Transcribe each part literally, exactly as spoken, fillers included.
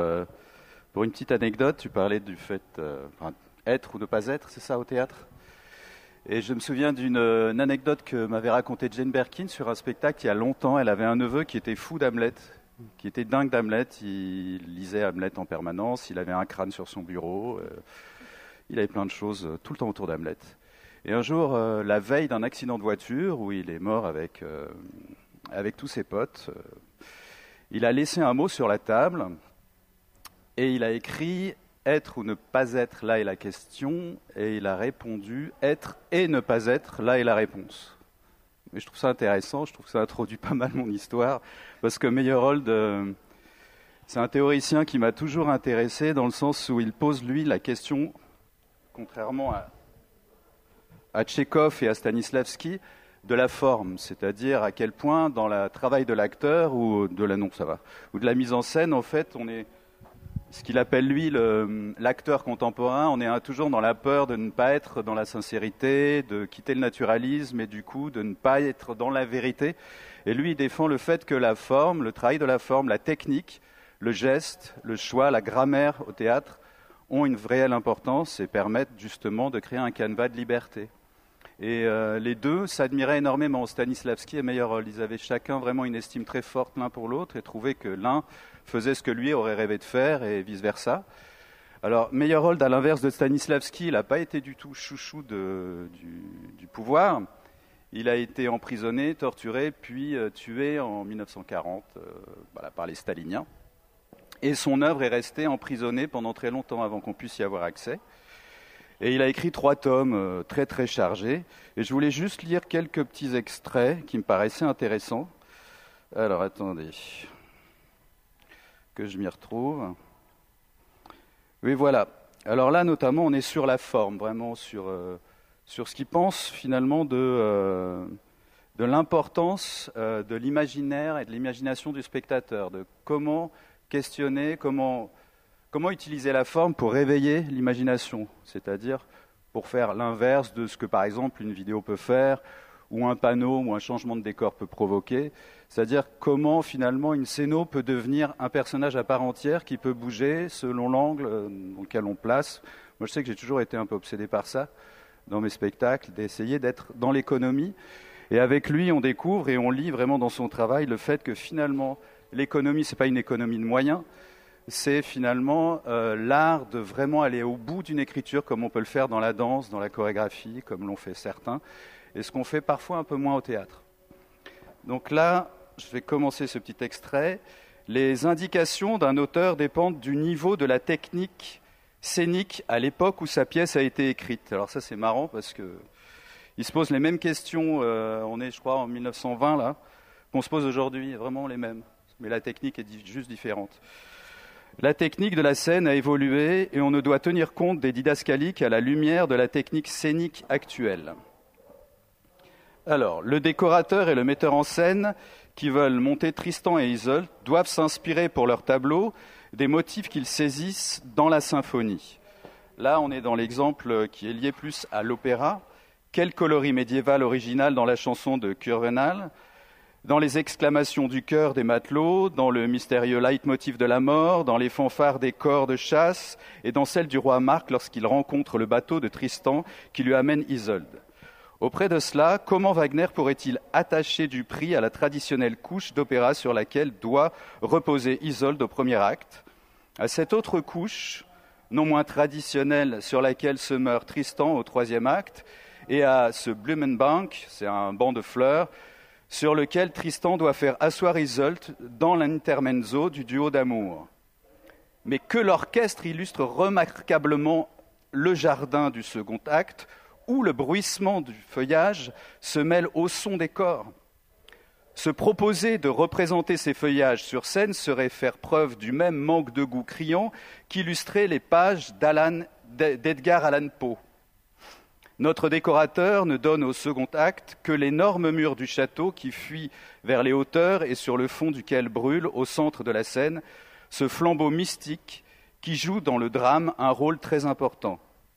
Euh, pour une petite anecdote, tu parlais du fait euh, enfin, être ou ne pas être, c'est ça, au théâtre. Et je me souviens d'une euh, une anecdote que m'avait racontée Jane Birkin sur un spectacle il y a longtemps. Elle avait un neveu qui était fou d'Hamlet, qui était dingue d'Hamlet. Il lisait Hamlet en permanence, il avait un crâne sur son bureau, euh, il avait plein de choses euh, tout le temps autour d'Hamlet. Et un jour, euh, la veille d'un accident de voiture, où il est mort avec, euh, avec tous ses potes, euh, il a laissé un mot sur la table et il a écrit « être ou ne pas être, là est la question » et il a répondu « être et ne pas être, là est la réponse ». Mais je trouve ça intéressant, je trouve que ça introduit pas mal mon histoire, parce que Meyerhold, euh, c'est un théoricien qui m'a toujours intéressé dans le sens où il pose, lui, la question, contrairement à, à Tchekhov et à Stanislavski, de la forme, c'est-à-dire à quel point dans le travail de l'acteur ou de la non, ça va, ou de la mise en scène, en fait, on est ce qu'il appelle lui le, l'acteur contemporain, on est un, toujours dans la peur de ne pas être dans la sincérité, de quitter le naturalisme et du coup de ne pas être dans la vérité. Et lui, il défend le fait que la forme, le travail de la forme, la technique, le geste, le choix, la grammaire au théâtre ont une réelle importance et permettent justement de créer un canevas de liberté. Et euh, les deux s'admiraient énormément, Stanislavski et Meyerhold. Ils avaient chacun vraiment une estime très forte l'un pour l'autre et trouvaient que l'un faisait ce que lui aurait rêvé de faire et vice-versa. Alors Meyerhold, à l'inverse de Stanislavski, il n'a pas été du tout chouchou de, du, du pouvoir. Il a été emprisonné, torturé, puis euh, tué en mille neuf cent quarante euh, voilà, par les staliniens. Et son œuvre est restée emprisonnée pendant très longtemps avant qu'on puisse y avoir accès. Et il a écrit trois tomes euh, très très chargés. Et je voulais juste lire quelques petits extraits qui me paraissaient intéressants. Alors attendez, que je m'y retrouve. Oui, voilà. Alors là, notamment, on est sur la forme, vraiment sur, euh, sur ce qu'il pense finalement de, euh, de l'importance euh, de l'imaginaire et de l'imagination du spectateur, de comment questionner, comment... Comment utiliser la forme pour réveiller l'imagination, c'est-à-dire pour faire l'inverse de ce que, par exemple, une vidéo peut faire, ou un panneau ou un changement de décor peut provoquer, c'est-à-dire comment, finalement, une scéno peut devenir un personnage à part entière qui peut bouger selon l'angle dans lequel on place. Moi, je sais que j'ai toujours été un peu obsédé par ça, dans mes spectacles, d'essayer d'être dans l'économie. Et avec lui, on découvre et on lit vraiment dans son travail le fait que, finalement, l'économie, ce n'est pas une économie de moyens, c'est finalement euh, l'art de vraiment aller au bout d'une écriture comme on peut le faire dans la danse, dans la chorégraphie, comme l'ont fait certains, et ce qu'on fait parfois un peu moins au théâtre. Donc là, je vais commencer ce petit extrait. Les indications d'un auteur dépendent du niveau de la technique scénique à l'époque où sa pièce a été écrite. Alors ça, c'est marrant parce que il se pose les mêmes questions, euh, on est, je crois, en mille neuf cent vingt, là, qu'on se pose aujourd'hui, vraiment les mêmes. Mais la technique est juste différente. La technique de la scène a évolué et on ne doit tenir compte des didascalies qu'à la lumière de la technique scénique actuelle. Alors, le décorateur et le metteur en scène qui veulent monter Tristan et Isolde doivent s'inspirer pour leur tableau des motifs qu'ils saisissent dans la symphonie. Là, on est dans l'exemple qui est lié plus à l'opéra. Quel coloris médiéval original dans la chanson de Kurvenal, dans les exclamations du chœur des matelots, dans le mystérieux leitmotiv de la mort, dans les fanfares des corps de chasse et dans celle du roi Marc lorsqu'il rencontre le bateau de Tristan qui lui amène Isolde. Auprès de cela, comment Wagner pourrait-il attacher du prix à la traditionnelle couche d'opéra sur laquelle doit reposer Isolde au premier acte, à cette autre couche, non moins traditionnelle, sur laquelle se meurt Tristan au troisième acte, et à ce Blumenbank, c'est un banc de fleurs, sur lequel Tristan doit faire asseoir Isolde dans l'intermezzo du duo d'amour. Mais que l'orchestre illustre remarquablement le jardin du second acte, où le bruissement du feuillage se mêle au son des corps. Se proposer de représenter ces feuillages sur scène serait faire preuve du même manque de goût criant qu'illustrer les pages d'Alan, d'Edgar Allan Poe. Notre décorateur ne donne au second acte que l'énorme mur du château qui fuit vers les hauteurs et sur le fond duquel brûle, au centre de la scène, ce flambeau mystique qui joue dans le drame un rôle très important.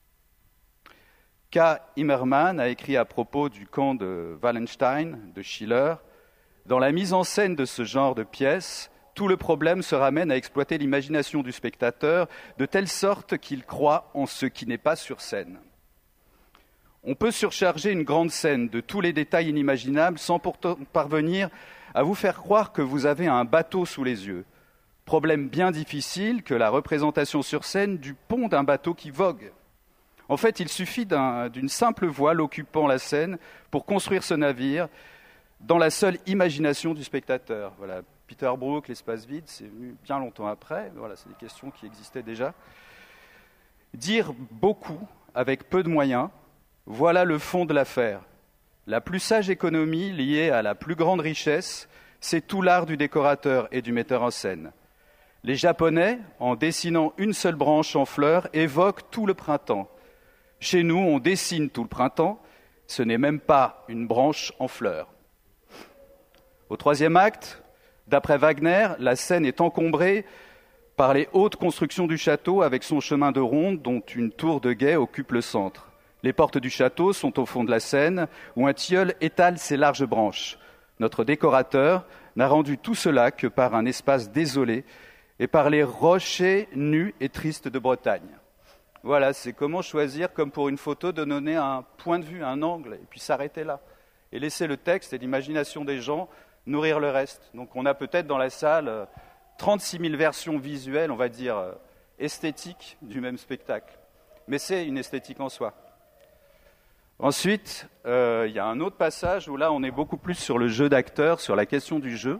K. Immermann a écrit à propos du camp de Wallenstein, de Schiller, « Dans la mise en scène de ce genre de pièce, tout le problème se ramène à exploiter l'imagination du spectateur de telle sorte qu'il croit en ce qui n'est pas sur scène. On peut surcharger une grande scène de tous les détails inimaginables sans pourtant parvenir à vous faire croire que vous avez un bateau sous les yeux. Problème bien difficile que la représentation sur scène du pont d'un bateau qui vogue. En fait, il suffit d'un, d'une simple voile occupant la scène pour construire ce navire dans la seule imagination du spectateur. Voilà, Peter Brook, l'espace vide, c'est venu bien longtemps après. Voilà, c'est des questions qui existaient déjà. Dire beaucoup avec peu de moyens, voilà le fond de l'affaire. La plus sage économie liée à la plus grande richesse, c'est tout l'art du décorateur et du metteur en scène. Les Japonais, en dessinant une seule branche en fleurs, évoquent tout le printemps. Chez nous, on dessine tout le printemps, ce n'est même pas une branche en fleurs. Au troisième acte, d'après Wagner, la scène est encombrée par les hautes constructions du château avec son chemin de ronde dont une tour de guet occupe le centre. Les portes du château sont au fond de la scène où un tilleul étale ses larges branches. Notre décorateur n'a rendu tout cela que par un espace désolé et par les rochers nus et tristes de Bretagne. Voilà, c'est comment choisir, comme pour une photo, de donner un point de vue, un angle, et puis s'arrêter là. Et laisser le texte et l'imagination des gens nourrir le reste. Donc on a peut-être dans la salle trente-six mille versions visuelles, on va dire esthétiques, du même spectacle. Mais c'est une esthétique en soi. Ensuite, euh, il y a un autre passage où là on est beaucoup plus sur le jeu d'acteur, sur la question du jeu,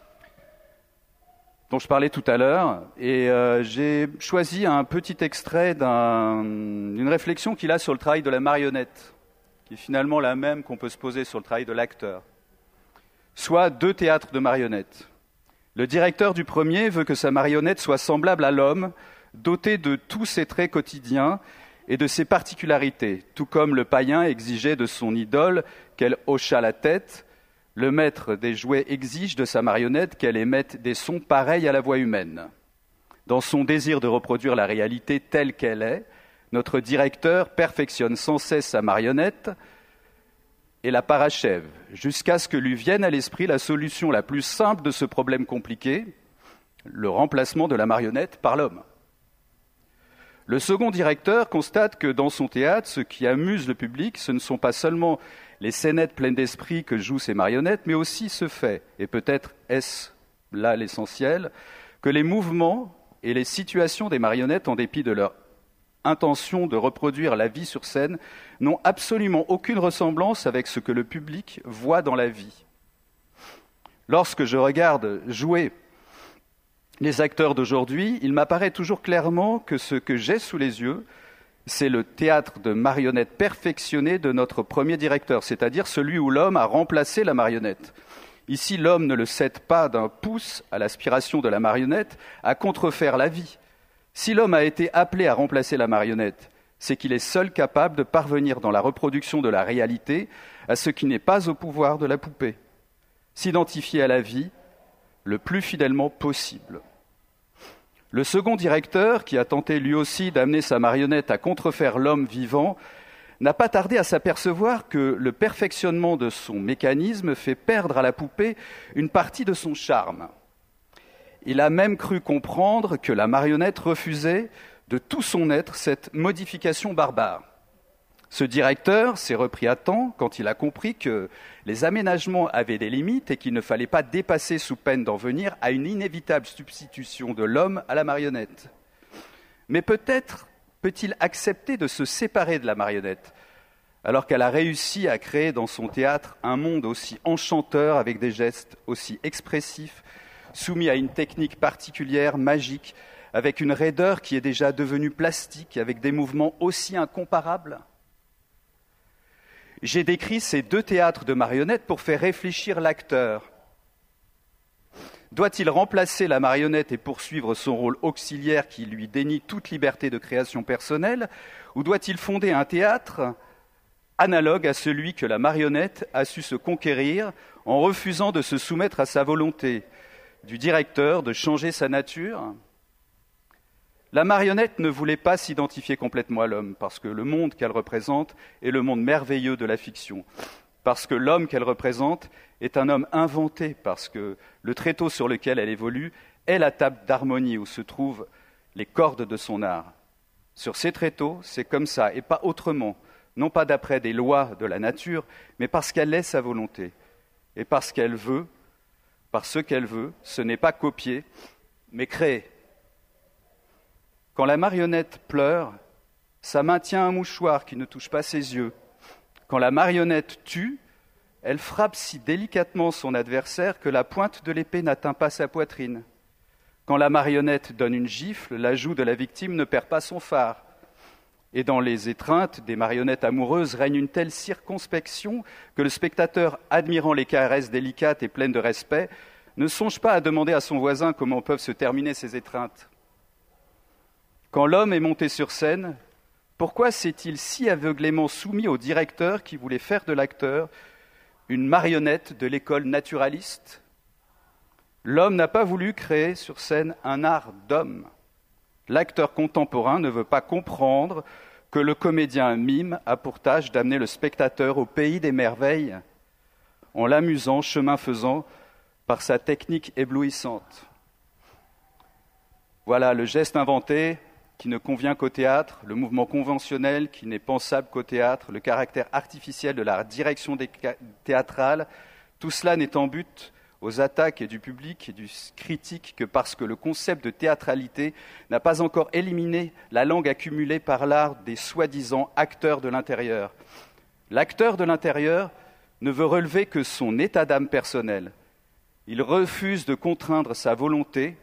dont je parlais tout à l'heure, et euh, j'ai choisi un petit extrait d'un, d'une réflexion qu'il a sur le travail de la marionnette, qui est finalement la même qu'on peut se poser sur le travail de l'acteur. Soit deux théâtres de marionnettes. Le directeur du premier veut que sa marionnette soit semblable à l'homme, dotée de tous ses traits quotidiens et de ses particularités, tout comme le païen exigeait de son idole qu'elle hochât la tête. Le maître des jouets exige de sa marionnette qu'elle émette des sons pareils à la voix humaine. Dans son désir de reproduire la réalité telle qu'elle est, notre directeur perfectionne sans cesse sa marionnette et la parachève, jusqu'à ce que lui vienne à l'esprit la solution la plus simple de ce problème compliqué, le remplacement de la marionnette par l'homme. Le second directeur constate que dans son théâtre, ce qui amuse le public, ce ne sont pas seulement les scénettes pleines d'esprit que jouent ces marionnettes, mais aussi ce fait, et peut-être est-ce là l'essentiel, que les mouvements et les situations des marionnettes, en dépit de leur intention de reproduire la vie sur scène, n'ont absolument aucune ressemblance avec ce que le public voit dans la vie. Lorsque je regarde jouer les acteurs d'aujourd'hui, il m'apparaît toujours clairement que ce que j'ai sous les yeux, c'est le théâtre de marionnettes perfectionné de notre premier directeur, c'est-à-dire celui où l'homme a remplacé la marionnette. Ici, l'homme ne le cède pas d'un pouce à l'aspiration de la marionnette à contrefaire la vie. Si l'homme a été appelé à remplacer la marionnette, c'est qu'il est seul capable de parvenir dans la reproduction de la réalité à ce qui n'est pas au pouvoir de la poupée. S'identifier à la vie le plus fidèlement possible. Le second directeur, qui a tenté lui aussi d'amener sa marionnette à contrefaire l'homme vivant, n'a pas tardé à s'apercevoir que le perfectionnement de son mécanisme fait perdre à la poupée une partie de son charme. Il a même cru comprendre que la marionnette refusait de tout son être cette modification barbare. Ce directeur s'est repris à temps quand il a compris que les aménagements avaient des limites et qu'il ne fallait pas dépasser sous peine d'en venir à une inévitable substitution de l'homme à la marionnette. Mais peut-être peut-il accepter de se séparer de la marionnette, alors qu'elle a réussi à créer dans son théâtre un monde aussi enchanteur avec des gestes aussi expressifs, soumis à une technique particulière, magique, avec une raideur qui est déjà devenue plastique, avec des mouvements aussi incomparables. J'ai décrit ces deux théâtres de marionnettes pour faire réfléchir l'acteur. Doit-il remplacer la marionnette et poursuivre son rôle auxiliaire qui lui dénie toute liberté de création personnelle, ou doit-il fonder un théâtre analogue à celui que la marionnette a su se conquérir en refusant de se soumettre à sa volonté du directeur de changer sa nature ? La marionnette ne voulait pas s'identifier complètement à l'homme, parce que le monde qu'elle représente est le monde merveilleux de la fiction. parce que l'homme qu'elle représente est un homme inventé, parce que le tréteau sur lequel elle évolue est la table d'harmonie où se trouvent les cordes de son art. Sur ces tréteaux, c'est comme ça, et pas autrement, non pas d'après des lois de la nature, mais parce qu'elle est sa volonté, et parce qu'elle veut, par ce qu'elle veut, ce n'est pas copier, mais créer. Quand la marionnette pleure, sa main tient un mouchoir qui ne touche pas ses yeux. Quand la marionnette tue, elle frappe si délicatement son adversaire que la pointe de l'épée n'atteint pas sa poitrine. Quand la marionnette donne une gifle, la joue de la victime ne perd pas son phare. Et dans les étreintes des marionnettes amoureuses règne une telle circonspection que le spectateur, admirant les caresses délicates et pleines de respect, ne songe pas à demander à son voisin comment peuvent se terminer ces étreintes. Quand l'homme est monté sur scène, pourquoi s'est-il si aveuglément soumis au directeur qui voulait faire de l'acteur une marionnette de l'école naturaliste ? L'homme n'a pas voulu créer sur scène un art d'homme. L'acteur contemporain ne veut pas comprendre que le comédien mime a pour tâche d'amener le spectateur au pays des merveilles en l'amusant, chemin faisant, par sa technique éblouissante. Voilà le geste inventé qui ne convient qu'au théâtre, le mouvement conventionnel qui n'est pensable qu'au théâtre, le caractère artificiel de la direction théâtrale, tout cela n'est en but aux attaques et du public et du critique que parce que le concept de théâtralité n'a pas encore éliminé la langue accumulée par l'art des soi-disant acteurs de l'intérieur. L'acteur de l'intérieur ne veut relever que son état d'âme personnel. Il refuse de contraindre sa volonté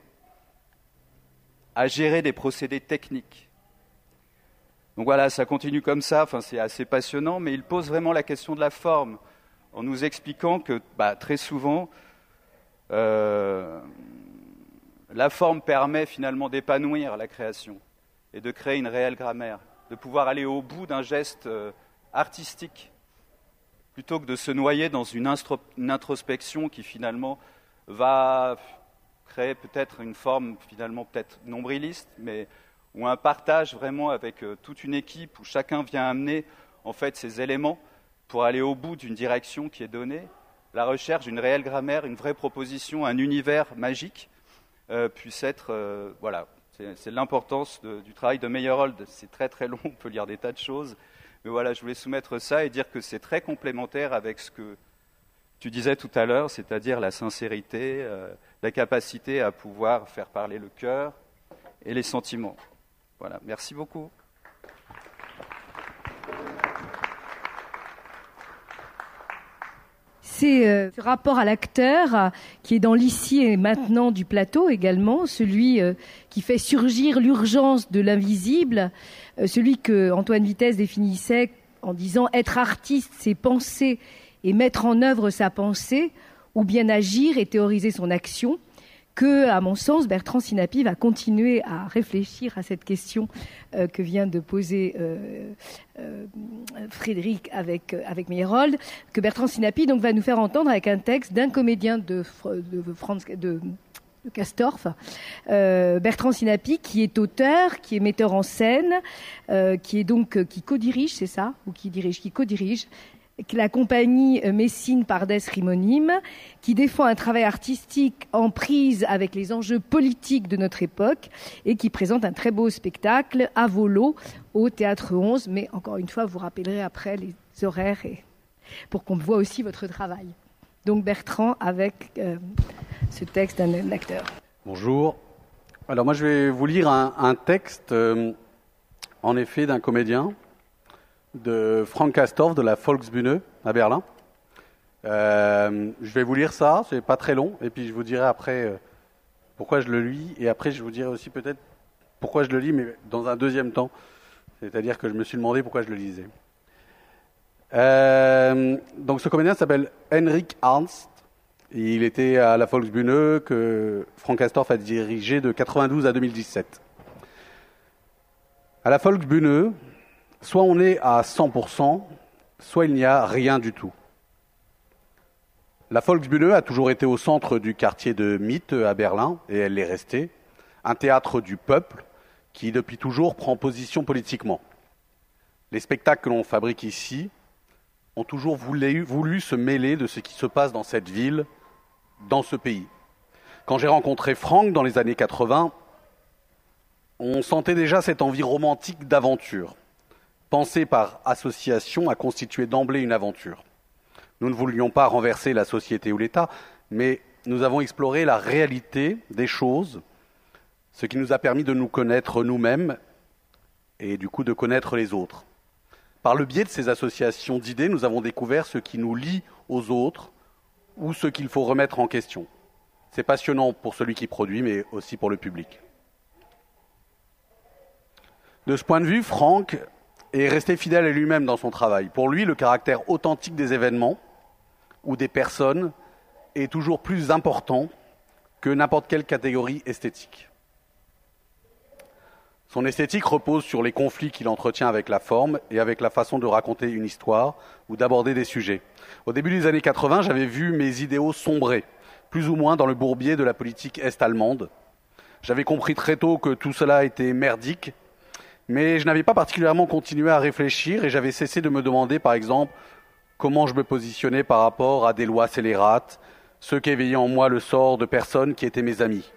à gérer des procédés techniques. Donc voilà, ça continue comme ça, enfin, c'est assez passionnant, mais il pose vraiment la question de la forme, en nous expliquant que bah, très souvent, euh, la forme permet finalement d'épanouir la création et de créer une réelle grammaire, de pouvoir aller au bout d'un geste euh, artistique, plutôt que de se noyer dans une, instro- une introspection qui finalement va créer peut-être une forme finalement peut-être nombriliste, mais ou un partage vraiment avec euh, toute une équipe où chacun vient amener en fait ses éléments pour aller au bout d'une direction qui est donnée. La recherche d'une réelle grammaire, une vraie proposition, un univers magique euh, puisse être euh, voilà, c'est, c'est l'importance de, du travail de Meyerhold. C'est très très long, on peut lire des tas de choses, mais voilà, je voulais soumettre ça et dire que c'est très complémentaire avec ce que tu disais tout à l'heure, c'est-à-dire la sincérité, euh, la capacité à pouvoir faire parler le cœur et les sentiments. Voilà, merci beaucoup. C'est euh, ce rapport à l'acteur euh, qui est dans l'ici et maintenant du plateau également, celui euh, qui fait surgir l'urgence de l'invisible, euh, celui que Antoine Vitesse définissait en disant être artiste, c'est penser et mettre en œuvre sa pensée, ou bien agir et théoriser son action, que, à mon sens, Bertrand Sinapi va continuer à réfléchir à cette question euh, que vient de poser euh, euh, Frédéric avec, avec Meyerhold, que Bertrand Sinapi donc, va nous faire entendre avec un texte d'un comédien de, de, Franz, de, de Castorf, euh, Bertrand Sinapi, qui est auteur, qui est metteur en scène, euh, qui est donc qui co-dirige, c'est ça, ou qui dirige, qui co-dirige la compagnie Messine Pardes Rimonime, qui défend un travail artistique en prise avec les enjeux politiques de notre époque et qui présente un très beau spectacle à Volo au Théâtre onze. Mais encore une fois, vous rappellerez après les horaires et pour qu'on voit aussi votre travail. Donc Bertrand avec euh, ce texte d'un acteur. Bonjour. Alors moi je vais vous lire un, un texte euh, en effet d'un comédien, de Frank Castorf de la Volksbühne à Berlin. Euh, je vais vous lire ça, c'est pas très long, et puis je vous dirai après euh, pourquoi je le lis, et après je vous dirai aussi peut-être pourquoi je le lis, mais dans un deuxième temps. C'est-à-dire que je me suis demandé pourquoi je le lisais. Euh, donc ce comédien s'appelle Henrik Arnst. Et il était à la Volksbühne que Frank Castorf a dirigé de quatre-vingt-douze à deux mille dix-sept. À la Volksbühne, soit on est à cent pour cent, soit il n'y a rien du tout. La Volksbühne a toujours été au centre du quartier de Mitte à Berlin, et elle l'est restée, un théâtre du peuple qui, depuis toujours, prend position politiquement. Les spectacles que l'on fabrique ici ont toujours voulu, voulu se mêler de ce qui se passe dans cette ville, dans ce pays. Quand j'ai rencontré Franck dans les années quatre-vingts, on sentait déjà cette envie romantique d'aventure. Penser par association à constituer d'emblée une aventure. Nous ne voulions pas renverser la société ou l'État, mais nous avons exploré la réalité des choses, ce qui nous a permis de nous connaître nous-mêmes et du coup de connaître les autres. Par le biais de ces associations d'idées, nous avons découvert ce qui nous lie aux autres ou ce qu'il faut remettre en question. C'est passionnant pour celui qui produit, mais aussi pour le public. De ce point de vue, Franck est resté fidèle à lui-même dans son travail. Pour lui, le caractère authentique des événements ou des personnes est toujours plus important que n'importe quelle catégorie esthétique. Son esthétique repose sur les conflits qu'il entretient avec la forme et avec la façon de raconter une histoire ou d'aborder des sujets. Au début des années quatre-vingts, j'avais vu mes idéaux sombrer, plus ou moins dans le bourbier de la politique est-allemande. J'avais compris très tôt que tout cela était merdique, mais je n'avais pas particulièrement continué à réfléchir et j'avais cessé de me demander, par exemple, comment je me positionnais par rapport à des lois scélérates, ce qu'éveillait en moi le sort de personnes qui étaient mes amis.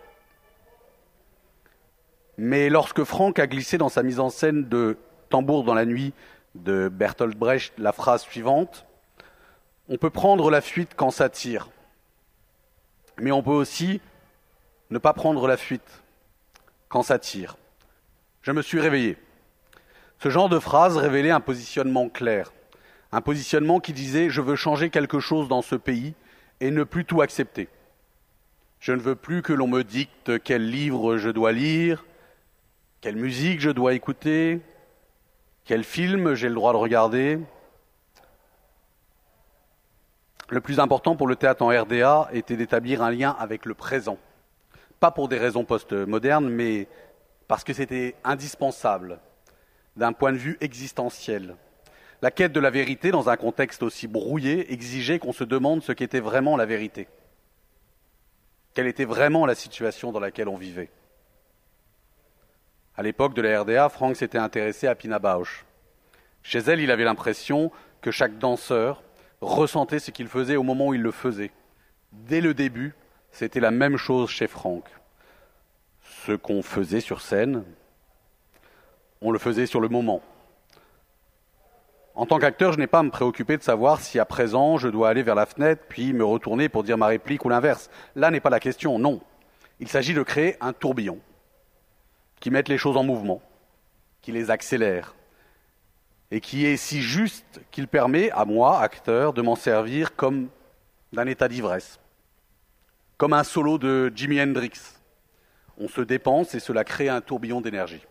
Mais lorsque Franck a glissé dans sa mise en scène de Tambour dans la nuit de Bertolt Brecht la phrase suivante, on peut prendre la fuite quand ça tire, mais on peut aussi ne pas prendre la fuite quand ça tire. Je me suis réveillé. Ce genre de phrase révélait un positionnement clair, un positionnement qui disait « je veux changer quelque chose dans ce pays et ne plus tout accepter. Je ne veux plus que l'on me dicte quel livre je dois lire, quelle musique je dois écouter, quel film j'ai le droit de regarder. » Le plus important pour le théâtre en R D A était d'établir un lien avec le présent. Pas pour des raisons post-modernes, mais parce que c'était indispensable d'un point de vue existentiel. La quête de la vérité dans un contexte aussi brouillé exigeait qu'on se demande ce qu'était vraiment la vérité. Quelle était vraiment la situation dans laquelle on vivait. À l'époque de la R D A, Franck s'était intéressé à Pina Bausch. Chez elle, il avait l'impression que chaque danseur ressentait ce qu'il faisait au moment où il le faisait. Dès le début, c'était la même chose chez Franck. Ce qu'on faisait sur scène, on le faisait sur le moment. En tant qu'acteur, je n'ai pas à me préoccuper de savoir si à présent je dois aller vers la fenêtre puis me retourner pour dire ma réplique ou l'inverse. Là n'est pas la question, non. Il s'agit de créer un tourbillon qui mette les choses en mouvement, qui les accélère et qui est si juste qu'il permet à moi, acteur, de m'en servir comme d'un état d'ivresse, comme un solo de Jimi Hendrix. On se dépense et cela crée un tourbillon d'énergie.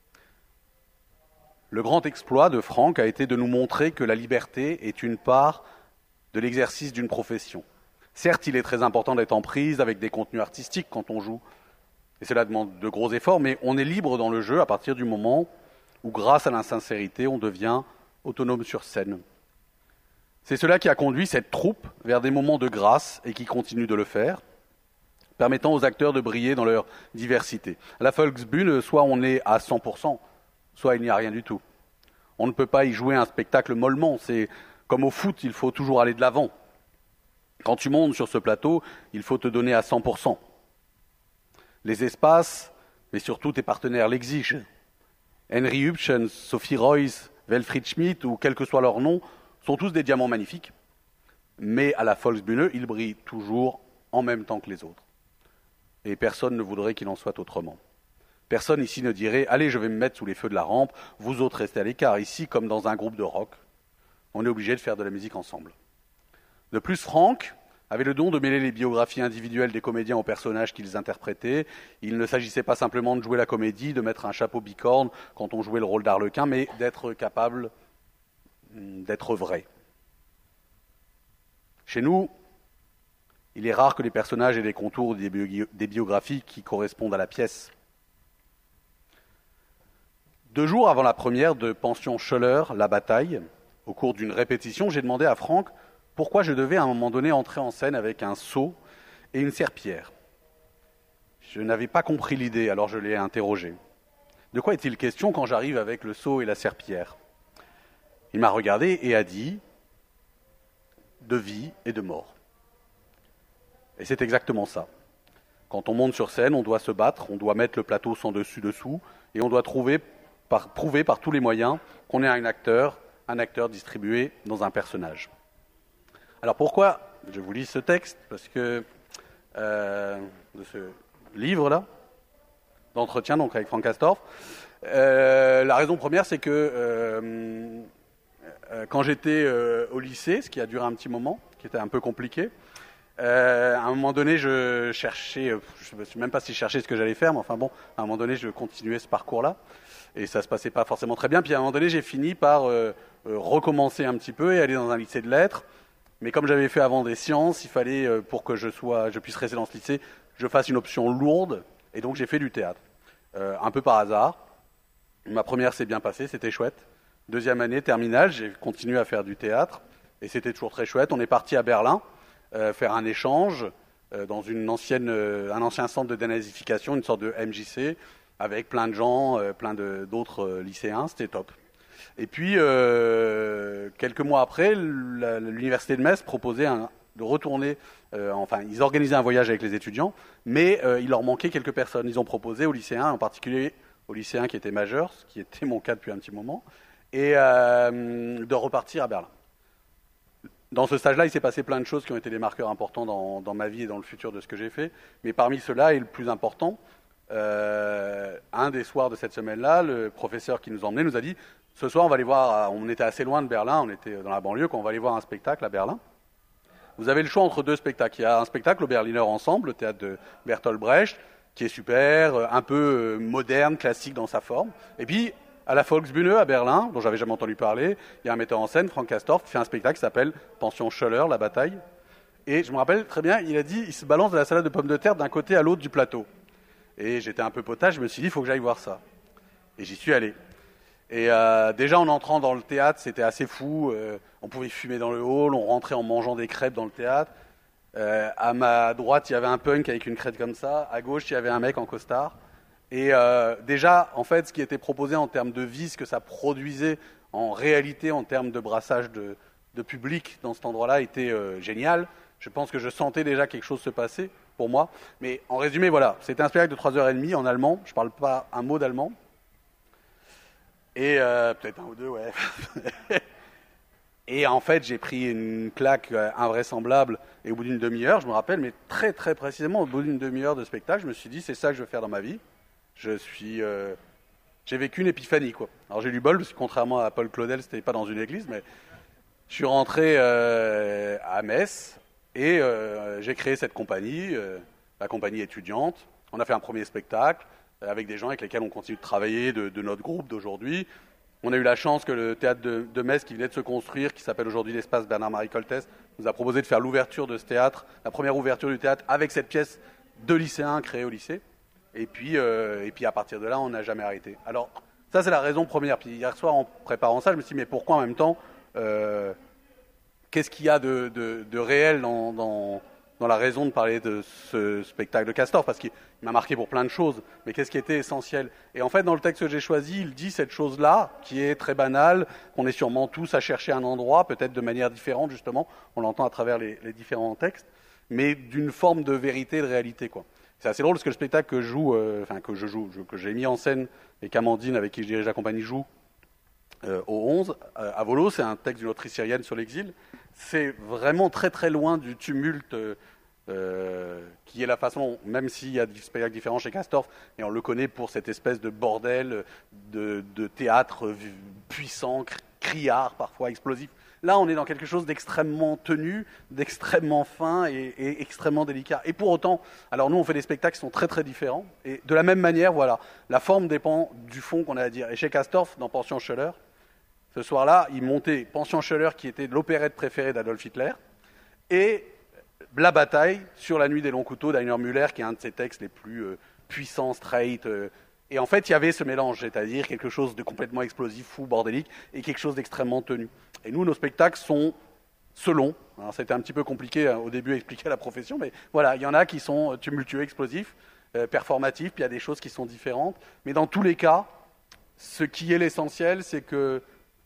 Le grand exploit de Franck a été de nous montrer que la liberté est une part de l'exercice d'une profession. Certes, il est très important d'être en prise avec des contenus artistiques quand on joue, et cela demande de gros efforts, mais on est libre dans le jeu à partir du moment où, grâce à l'insincérité, on devient autonome sur scène. C'est cela qui a conduit cette troupe vers des moments de grâce et qui continue de le faire, permettant aux acteurs de briller dans leur diversité. À la Volksbühne, soit on est à cent pour cent, soit il n'y a rien du tout. On ne peut pas y jouer un spectacle mollement, c'est comme au foot, il faut toujours aller de l'avant. Quand tu montes sur ce plateau, il faut te donner à cent pour cent. Les espaces, mais surtout tes partenaires l'exigent. Henry Hubschens, Sophie Royce, Wilfried Schmidt, ou quel que soit leur nom, sont tous des diamants magnifiques. Mais à la Volksbühne, ils brillent toujours en même temps que les autres. Et personne ne voudrait qu'il en soit autrement. Personne ici ne dirait « Allez, je vais me mettre sous les feux de la rampe, vous autres restez à l'écart. » Ici, comme dans un groupe de rock, on est obligé de faire de la musique ensemble. De plus, Franck avait le don de mêler les biographies individuelles des comédiens aux personnages qu'ils interprétaient. Il ne s'agissait pas simplement de jouer la comédie, de mettre un chapeau bicorne quand on jouait le rôle d'Arlequin, mais d'être capable d'être vrai. Chez nous, il est rare que les personnages aient des contours des, bio- des biographies qui correspondent à la pièce. Deux jours avant la première de Pension Scholler, La Bataille, au cours d'une répétition, j'ai demandé à Franck pourquoi je devais à un moment donné entrer en scène avec un seau et une serpillière. Je n'avais pas compris l'idée, alors je l'ai interrogé. De quoi est-il question quand j'arrive avec le seau et la serpillière ? Il m'a regardé et a dit de vie et de mort. Et c'est exactement ça. Quand on monte sur scène, on doit se battre, on doit mettre le plateau sans dessus-dessous, et on doit trouver, par, prouver par tous les moyens qu'on est un acteur, un acteur distribué dans un personnage. Alors pourquoi je vous lis ce texte? Parce que euh, de ce livre-là, d'entretien donc avec Frank Castorf, euh, la raison première, c'est que euh, euh, quand j'étais euh, au lycée, ce qui a duré un petit moment, qui était un peu compliqué, Euh, à un moment donné, je cherchais, je ne sais même pas si je cherchais ce que j'allais faire, mais enfin bon, à un moment donné, je continuais ce parcours-là, et ça se passait pas forcément très bien. Puis à un moment donné, j'ai fini par euh, euh, recommencer un petit peu et aller dans un lycée de lettres. Mais comme j'avais fait avant des sciences, il fallait, euh, pour que je sois, je puisse rester dans ce lycée, je fasse une option lourde, et donc j'ai fait du théâtre, euh, un peu par hasard. Ma première s'est bien passée, c'était chouette. Deuxième année, terminale, j'ai continué à faire du théâtre, et c'était toujours très chouette. On est parti à Berlin. Euh, faire un échange euh, dans une ancienne, euh, un ancien centre de dénazification, une sorte de M J C, avec plein de gens, euh, plein de, d'autres euh, lycéens, c'était top. Et puis, euh, quelques mois après, la, l'université de Metz proposait un, de retourner, euh, enfin, ils organisaient un voyage avec les étudiants, mais euh, il leur manquait quelques personnes. Ils ont proposé aux lycéens, en particulier aux lycéens qui étaient majeurs, ce qui était mon cas depuis un petit moment, et euh, de repartir à Berlin. Dans ce stage-là, il s'est passé plein de choses qui ont été des marqueurs importants dans, dans ma vie et dans le futur de ce que j'ai fait. Mais parmi ceux-là, et le plus important, euh, un des soirs de cette semaine-là, le professeur qui nous emmenait nous a dit « Ce soir, on va aller voir, on était assez loin de Berlin, on était dans la banlieue, quand on va aller voir un spectacle à Berlin. Vous avez le choix entre deux spectacles. Il y a un spectacle au Berliner Ensemble, le théâtre de Bertolt Brecht, qui est super, un peu moderne, classique dans sa forme. Et puis, à la Volksbühne à Berlin, dont j'avais jamais entendu parler, il y a un metteur en scène, Frank Castorf, qui fait un spectacle qui s'appelle Pension Schöller, la bataille. Et je me rappelle très bien, il a dit, il se balance de la salade de pommes de terre d'un côté à l'autre du plateau. Et j'étais un peu potage, je me suis dit, il faut que j'aille voir ça. Et j'y suis allé. Et euh, déjà, en entrant dans le théâtre, c'était assez fou. Euh, on pouvait fumer dans le hall, on rentrait en mangeant des crêpes dans le théâtre. Euh, à ma droite, il y avait un punk avec une crête comme ça. À gauche, il y avait un mec en costard. Et euh, déjà, en fait, ce qui était proposé en termes de vie, ce que ça produisait en réalité, en termes de brassage de, de public dans cet endroit-là, était euh, génial. Je pense que je sentais déjà quelque chose se passer pour moi. Mais en résumé, voilà, c'était un spectacle de trois heures trente en allemand. Je ne parle pas un mot d'allemand. Et euh, peut-être un ou deux, ouais. Et en fait, j'ai pris une claque invraisemblable. Et au bout d'une demi-heure, je me rappelle, mais très très précisément, au bout d'une demi-heure de spectacle, je me suis dit, c'est ça que je veux faire dans ma vie. Je suis, euh, j'ai vécu une épiphanie, quoi. Alors j'ai eu du bol, parce que contrairement à Paul Claudel, c'était pas dans une église, mais je suis rentré euh, à Metz et euh, j'ai créé cette compagnie, euh, la compagnie étudiante. On a fait un premier spectacle avec des gens avec lesquels on continue de travailler de, de notre groupe d'aujourd'hui. On a eu la chance que le théâtre de, de Metz, qui venait de se construire, qui s'appelle aujourd'hui l'espace Bernard-Marie Coltès, nous a proposé de faire l'ouverture de ce théâtre, la première ouverture du théâtre avec cette pièce de lycéens créée au lycée. Et puis, euh, et puis à partir de là, on n'a jamais arrêté. Alors, ça, c'est la raison première. Puis hier soir, en préparant ça, je me suis dit, mais pourquoi en même temps, euh, qu'est-ce qu'il y a de, de, de réel dans, dans, dans la raison de parler de ce spectacle de Castorf? Parce qu'il m'a marqué pour plein de choses, mais qu'est-ce qui était essentiel? Et en fait, dans le texte que j'ai choisi, il dit cette chose-là, qui est très banale, qu'on est sûrement tous à chercher un endroit, peut-être de manière différente, justement, on l'entend à travers les, les différents textes, mais d'une forme de vérité, de réalité, quoi. C'est assez drôle parce que le spectacle que je joue, euh, enfin que je joue, que j'ai mis en scène et qu'Amandine, avec qui je dirige la compagnie, joue euh, au onze, euh, à Volo, c'est un texte d'une autrice syrienne sur l'exil. C'est vraiment très très loin du tumulte euh, qui est la façon, même s'il y a des spectacles différents chez Castorf, et on le connaît pour cette espèce de bordel, de, de théâtre puissant, criard, parfois explosif. Là, on est dans quelque chose d'extrêmement tenu, d'extrêmement fin et, et extrêmement délicat. Et pour autant, alors nous, on fait des spectacles qui sont très très différents. Et de la même manière, voilà, la forme dépend du fond qu'on a à dire. Et chez Castorf, dans Pension Schöller, ce soir-là, il montait Pension Schöller, qui était l'opérette préférée d'Adolf Hitler, et La bataille sur la nuit des longs couteaux d'Heiner Müller, qui est un de ses textes les plus euh, puissants, straight. Euh, et en fait, il y avait ce mélange, c'est-à-dire quelque chose de complètement explosif, fou, bordélique, et quelque chose d'extrêmement tenu. Et nous, nos spectacles sont selon. Alors, c'était un petit peu compliqué hein, au début à expliquer à la profession, mais voilà, il y en a qui sont tumultueux, explosifs, euh, performatifs, puis il y a des choses qui sont différentes. Mais dans tous les cas, ce qui est l'essentiel, c'est que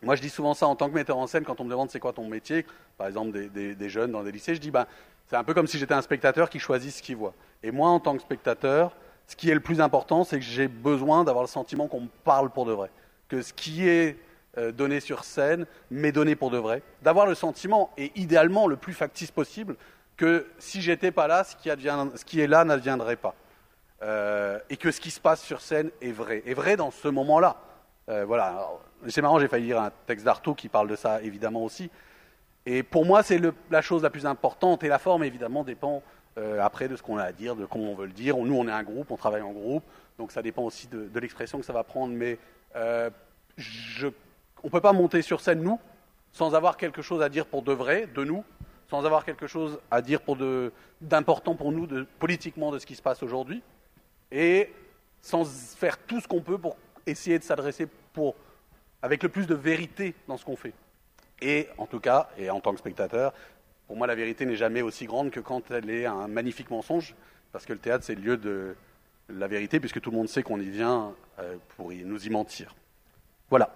Moi, je dis souvent ça en tant que metteur en scène, quand on me demande c'est quoi ton métier, par exemple des, des, des jeunes dans des lycées, je dis ben, c'est un peu comme si j'étais un spectateur qui choisit ce qu'il voit. Et moi, en tant que spectateur, ce qui est le plus important, c'est que j'ai besoin d'avoir le sentiment qu'on me parle pour de vrai. Que ce qui est euh, donné sur scène m'est donné pour de vrai. D'avoir le sentiment, et idéalement le plus factice possible, que si j'étais pas là, ce qui, advient, ce qui est là n'adviendrait pas. Euh, et que ce qui se passe sur scène est vrai. Est vrai dans ce moment-là. Euh, voilà. Alors, c'est marrant, j'ai failli lire un texte d'Artaud qui parle de ça, évidemment, aussi. Et pour moi, c'est le, la chose la plus importante. Et la forme, évidemment, dépend euh, après de ce qu'on a à dire, de comment on veut le dire. Nous, on est un groupe, on travaille en groupe. Donc ça dépend aussi de, de l'expression que ça va prendre. Mais euh, je, on ne peut pas monter sur scène, nous, sans avoir quelque chose à dire pour de vrai, de nous, sans avoir quelque chose à dire pour de, d'important pour nous, de, politiquement, de ce qui se passe aujourd'hui. Et sans faire tout ce qu'on peut pour essayer de s'adresser pour, avec le plus de vérité dans ce qu'on fait. Et en tout cas, et en tant que spectateur, pour moi la vérité n'est jamais aussi grande que quand elle est un magnifique mensonge, parce que le théâtre c'est le lieu de la vérité, puisque tout le monde sait qu'on y vient euh, pour y, nous y mentir. Voilà.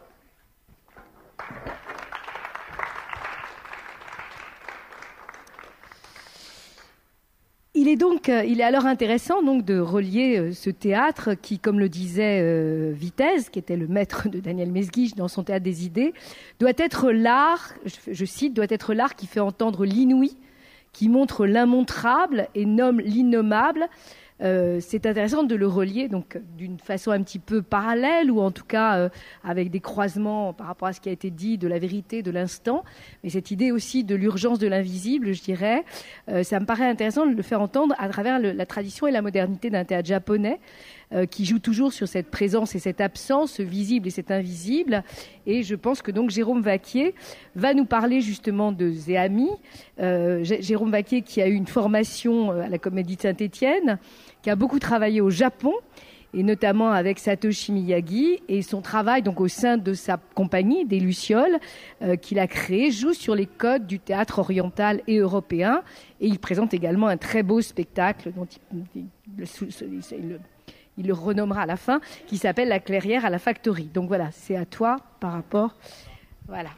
Il est donc, il est alors intéressant donc de relier ce théâtre qui, comme le disait euh, Vitesse, qui était le maître de Daniel Mesguich dans son Théâtre des idées, doit être l'art, je, je cite, doit être l'art qui fait entendre l'inouï, qui montre l'immontrable et nomme l'innommable. Euh, c'est intéressant de le relier donc d'une façon un petit peu parallèle ou en tout cas euh, avec des croisements par rapport à ce qui a été dit de la vérité de l'instant, mais cette idée aussi de l'urgence de l'invisible, je dirais, euh, ça me paraît intéressant de le faire entendre à travers le, la tradition et la modernité d'un théâtre japonais euh, qui joue toujours sur cette présence et cette absence, ce visible et cet invisible. Et je pense que donc Jérôme Vaquier va nous parler justement de Zéami. Euh, Jérôme Vaquier qui a eu une formation à la Comédie de Saint-Étienne, qui a beaucoup travaillé au Japon, et notamment avec Satoshi Miyagi, et son travail donc au sein de sa compagnie, des Lucioles, euh, qu'il a créé, joue sur les codes du théâtre oriental et européen, et il présente également un très beau spectacle dont il, il, il, il, le, il le renommera à la fin, qui s'appelle La Clairière à la Factory. Donc voilà, c'est à toi par rapport... Voilà.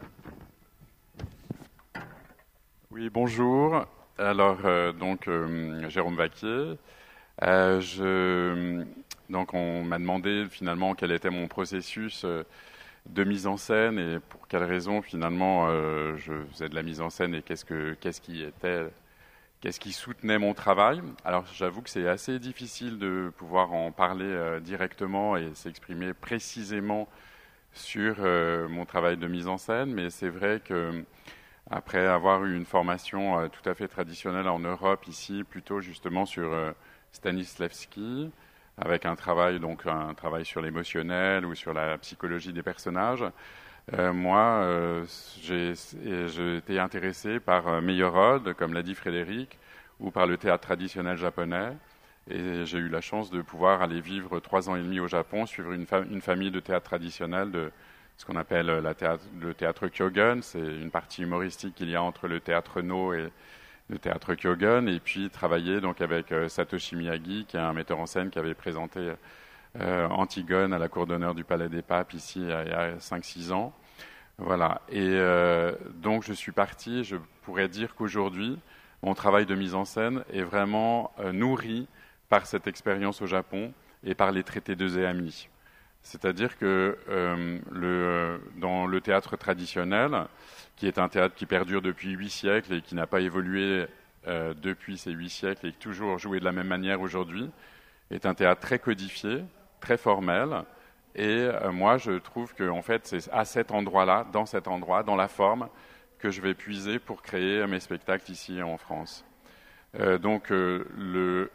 Oui, bonjour. Alors, euh, donc, euh, Jérôme Vaquier. Euh, je, donc on m'a demandé finalement quel était mon processus euh, de mise en scène et pour quelles raisons finalement euh, je faisais de la mise en scène et qu'est-ce que qu'est-ce qui était qu'est-ce qui soutenait mon travail. Alors j'avoue que c'est assez difficile de pouvoir en parler euh, directement et s'exprimer précisément sur euh, mon travail de mise en scène, mais c'est vrai que après avoir eu une formation euh, tout à fait traditionnelle en Europe ici, plutôt justement sur euh, Stanislavski, avec un travail donc un travail sur l'émotionnel ou sur la psychologie des personnages. Euh, moi, euh, j'ai, j'ai été intéressé par euh, Meyerhold, comme l'a dit Frédéric, ou par le théâtre traditionnel japonais. Et j'ai eu la chance de pouvoir aller vivre trois ans et demi au Japon, suivre une, fa- une famille de théâtre traditionnel, de ce qu'on appelle la théâtre, le théâtre Kyogen. C'est une partie humoristique qu'il y a entre le théâtre No et le théâtre Kyogen, et puis travailler donc avec euh, Satoshi Miyagi, qui est un metteur en scène qui avait présenté euh, Antigone à la cour d'honneur du Palais des Papes ici il y a cinq six ans. Voilà. Et euh, donc je suis parti, je pourrais dire qu'aujourd'hui, mon travail de mise en scène est vraiment euh, nourri par cette expérience au Japon et par les traités de Zéami. C'est-à-dire que euh, le, dans le théâtre traditionnel, qui est un théâtre qui perdure depuis huit siècles et qui n'a pas évolué euh, depuis ces huit siècles et qui est toujours joué de la même manière aujourd'hui, est un théâtre très codifié, très formel. Et euh, moi, je trouve que en fait, c'est à cet endroit-là, dans cet endroit, dans la forme, que je vais puiser pour créer mes spectacles ici en France. Euh, donc, euh, le,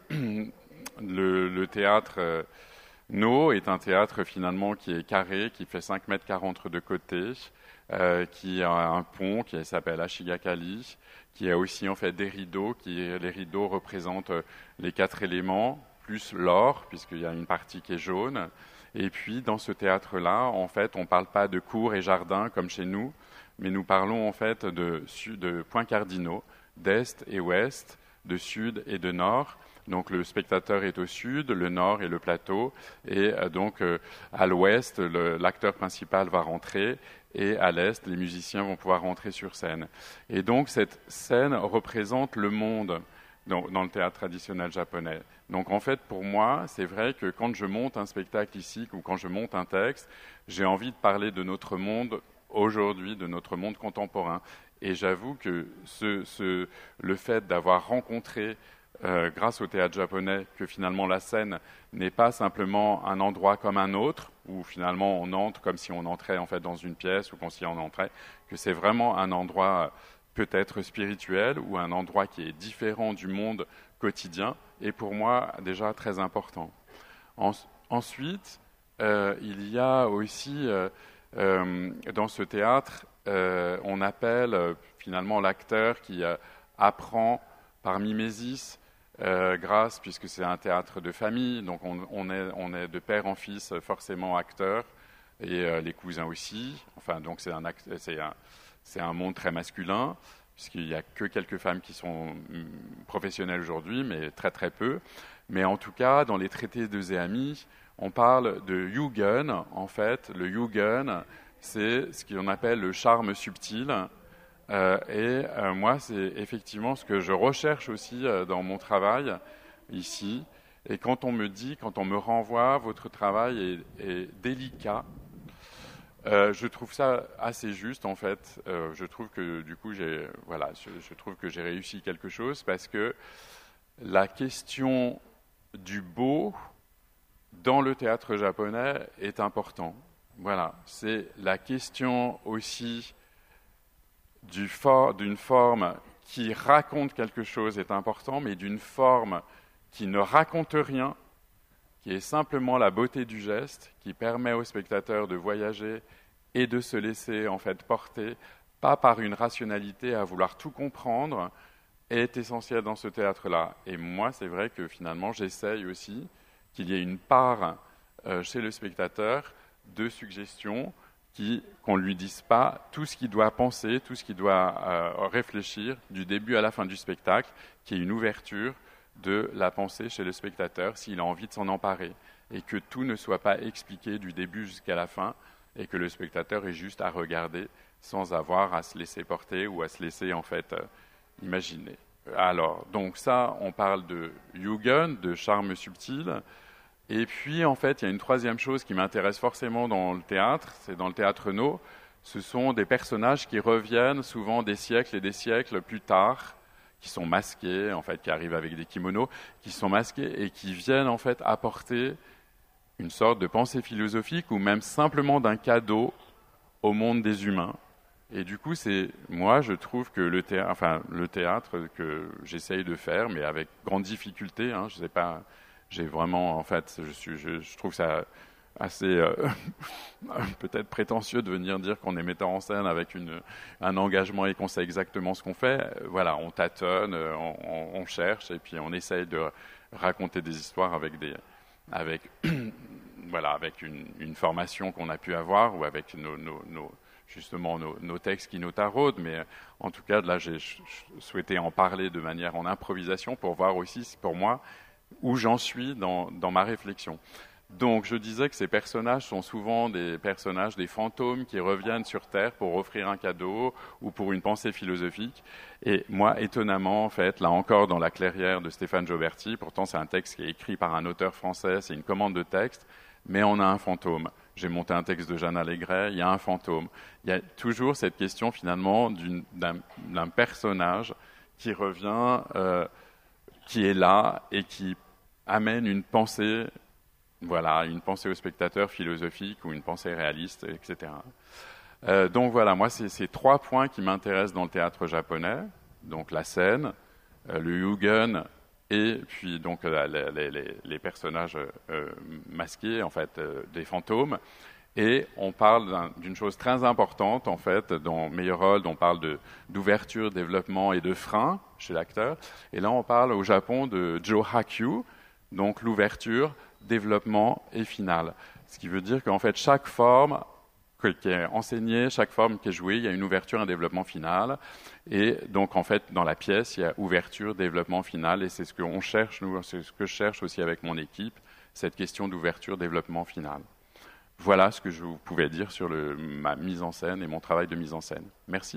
le, le théâtre euh, No est un théâtre finalement qui est carré, qui fait cinq mètres quarante de côté, euh, qui a un pont qui s'appelle Ashigakali, qui a aussi en fait des rideaux, qui les rideaux représentent les quatre éléments plus l'or, puisqu'il y a une partie qui est jaune. Et puis dans ce théâtre-là, en fait, on ne parle pas de cours et jardins comme chez nous, mais nous parlons en fait de, de points cardinaux, d'est et ouest, de sud et de nord. Donc le spectateur est au sud, le nord est le plateau, et euh, donc euh, à l'ouest, le, l'acteur principal va rentrer, et à l'est, les musiciens vont pouvoir rentrer sur scène. Et donc cette scène représente le monde dans, dans le théâtre traditionnel japonais. Donc en fait, pour moi, c'est vrai que quand je monte un spectacle ici, ou quand je monte un texte, j'ai envie de parler de notre monde aujourd'hui, de notre monde contemporain. Et j'avoue que ce, ce, le fait d'avoir rencontré, euh, grâce au théâtre japonais, que finalement la scène n'est pas simplement un endroit comme un autre, où finalement on entre comme si on entrait en fait dans une pièce ou comme si on entrait, que c'est vraiment un endroit peut-être spirituel ou un endroit qui est différent du monde quotidien, et pour moi déjà très important. En, ensuite, euh, il y a aussi euh, euh, dans ce théâtre, euh, on appelle euh, finalement l'acteur qui euh, apprend par mimésis, euh, grâce, puisque c'est un théâtre de famille, donc on, on, est, on est de père en fils forcément acteur, et euh, les cousins aussi. Enfin, donc c'est un, act, c'est un, c'est un monde très masculin, puisqu'il n'y a que quelques femmes qui sont mm, professionnelles aujourd'hui, mais très très peu. Mais en tout cas, dans les traités de Zeami, on parle de Yugen. En fait, le Yugen, c'est ce qu'on appelle le charme subtil. Euh, et euh, moi, c'est effectivement ce que je recherche aussi euh, dans mon travail ici. Et quand on me dit, quand on me renvoie, votre travail est, est délicat, euh, je trouve ça assez juste en fait. Euh, je trouve que du coup, j'ai, voilà, je, je trouve que j'ai réussi quelque chose parce que la question du beau dans le théâtre japonais est importante. Voilà, c'est la question aussi du for, d'une forme qui raconte quelque chose est important, mais d'une forme qui ne raconte rien, qui est simplement la beauté du geste, qui permet au spectateur de voyager et de se laisser en fait porter, pas par une rationalité à vouloir tout comprendre, est essentielle dans ce théâtre-là. Et moi, c'est vrai que finalement, j'essaye aussi qu'il y ait une part euh, chez le spectateur de suggestions, qui, qu'on ne lui dise pas tout ce qu'il doit penser, tout ce qu'il doit euh, réfléchir du début à la fin du spectacle, qu'il y ait une ouverture de la pensée chez le spectateur s'il a envie de s'en emparer, et que tout ne soit pas expliqué du début jusqu'à la fin, et que le spectateur ait juste à regarder sans avoir à se laisser porter ou à se laisser en fait euh, imaginer. Alors, donc ça, on parle de Yugen, de charme subtil. Et puis, en fait, il y a une troisième chose qui m'intéresse forcément dans le théâtre, c'est dans le théâtre no, ce sont des personnages qui reviennent souvent des siècles et des siècles plus tard, qui sont masqués, en fait, qui arrivent avec des kimonos, qui sont masqués et qui viennent, en fait, apporter une sorte de pensée philosophique ou même simplement d'un cadeau au monde des humains. Et du coup, c'est moi, je trouve que le théâtre, enfin, le théâtre que j'essaye de faire, mais avec grande difficulté, hein, je sais pas... J'ai vraiment, en fait, je, suis, je, je trouve ça assez euh, peut-être prétentieux de venir dire qu'on est metteur en scène avec une, un engagement et qu'on sait exactement ce qu'on fait. Voilà, on tâtonne, on, on, on cherche et puis on essaye de raconter des histoires avec des, avec, voilà, avec une, une formation qu'on a pu avoir ou avec nos, nos, nos justement nos, nos textes qui nous taraudent. Mais en tout cas, là, j'ai souhaité en parler de manière en improvisation pour voir aussi, pour moi, où j'en suis dans, dans ma réflexion. Donc, je disais que ces personnages sont souvent des personnages, des fantômes qui reviennent sur Terre pour offrir un cadeau ou pour une pensée philosophique. Et moi, étonnamment, en fait, là encore dans La Clairière de Stéphane Gioberti, pourtant c'est un texte qui est écrit par un auteur français, c'est une commande de texte, mais on a un fantôme. J'ai monté un texte de Jeanne Allégret, il y a un fantôme. Il y a toujours cette question, finalement, d'une, d'un, d'un personnage qui revient... Euh, qui est là et qui amène une pensée, voilà, une pensée au spectateur philosophique ou une pensée réaliste, et cetera. Euh, donc voilà, moi, c'est ces trois points qui m'intéressent dans le théâtre japonais, donc la scène, euh, le Yugen et puis donc euh, les, les, les personnages euh, masqués, en fait, euh, des fantômes. Et on parle d'un, d'une chose très importante, en fait, dans Meyerhold, on parle de, d'ouverture, développement et de frein chez l'acteur. Et là, on parle au Japon de Johaku, donc l'ouverture, développement et finale. Ce qui veut dire qu'en fait, chaque forme qui est enseignée, chaque forme qui est jouée, il y a une ouverture, un développement final. Et donc, en fait, dans la pièce, il y a ouverture, développement final. Et c'est ce qu'on cherche, nous, c'est ce que je cherche aussi avec mon équipe, cette question d'ouverture, développement final. voilà ce que je vous pouvais dire sur le, ma mise en scène et mon travail de mise en scène. Merci.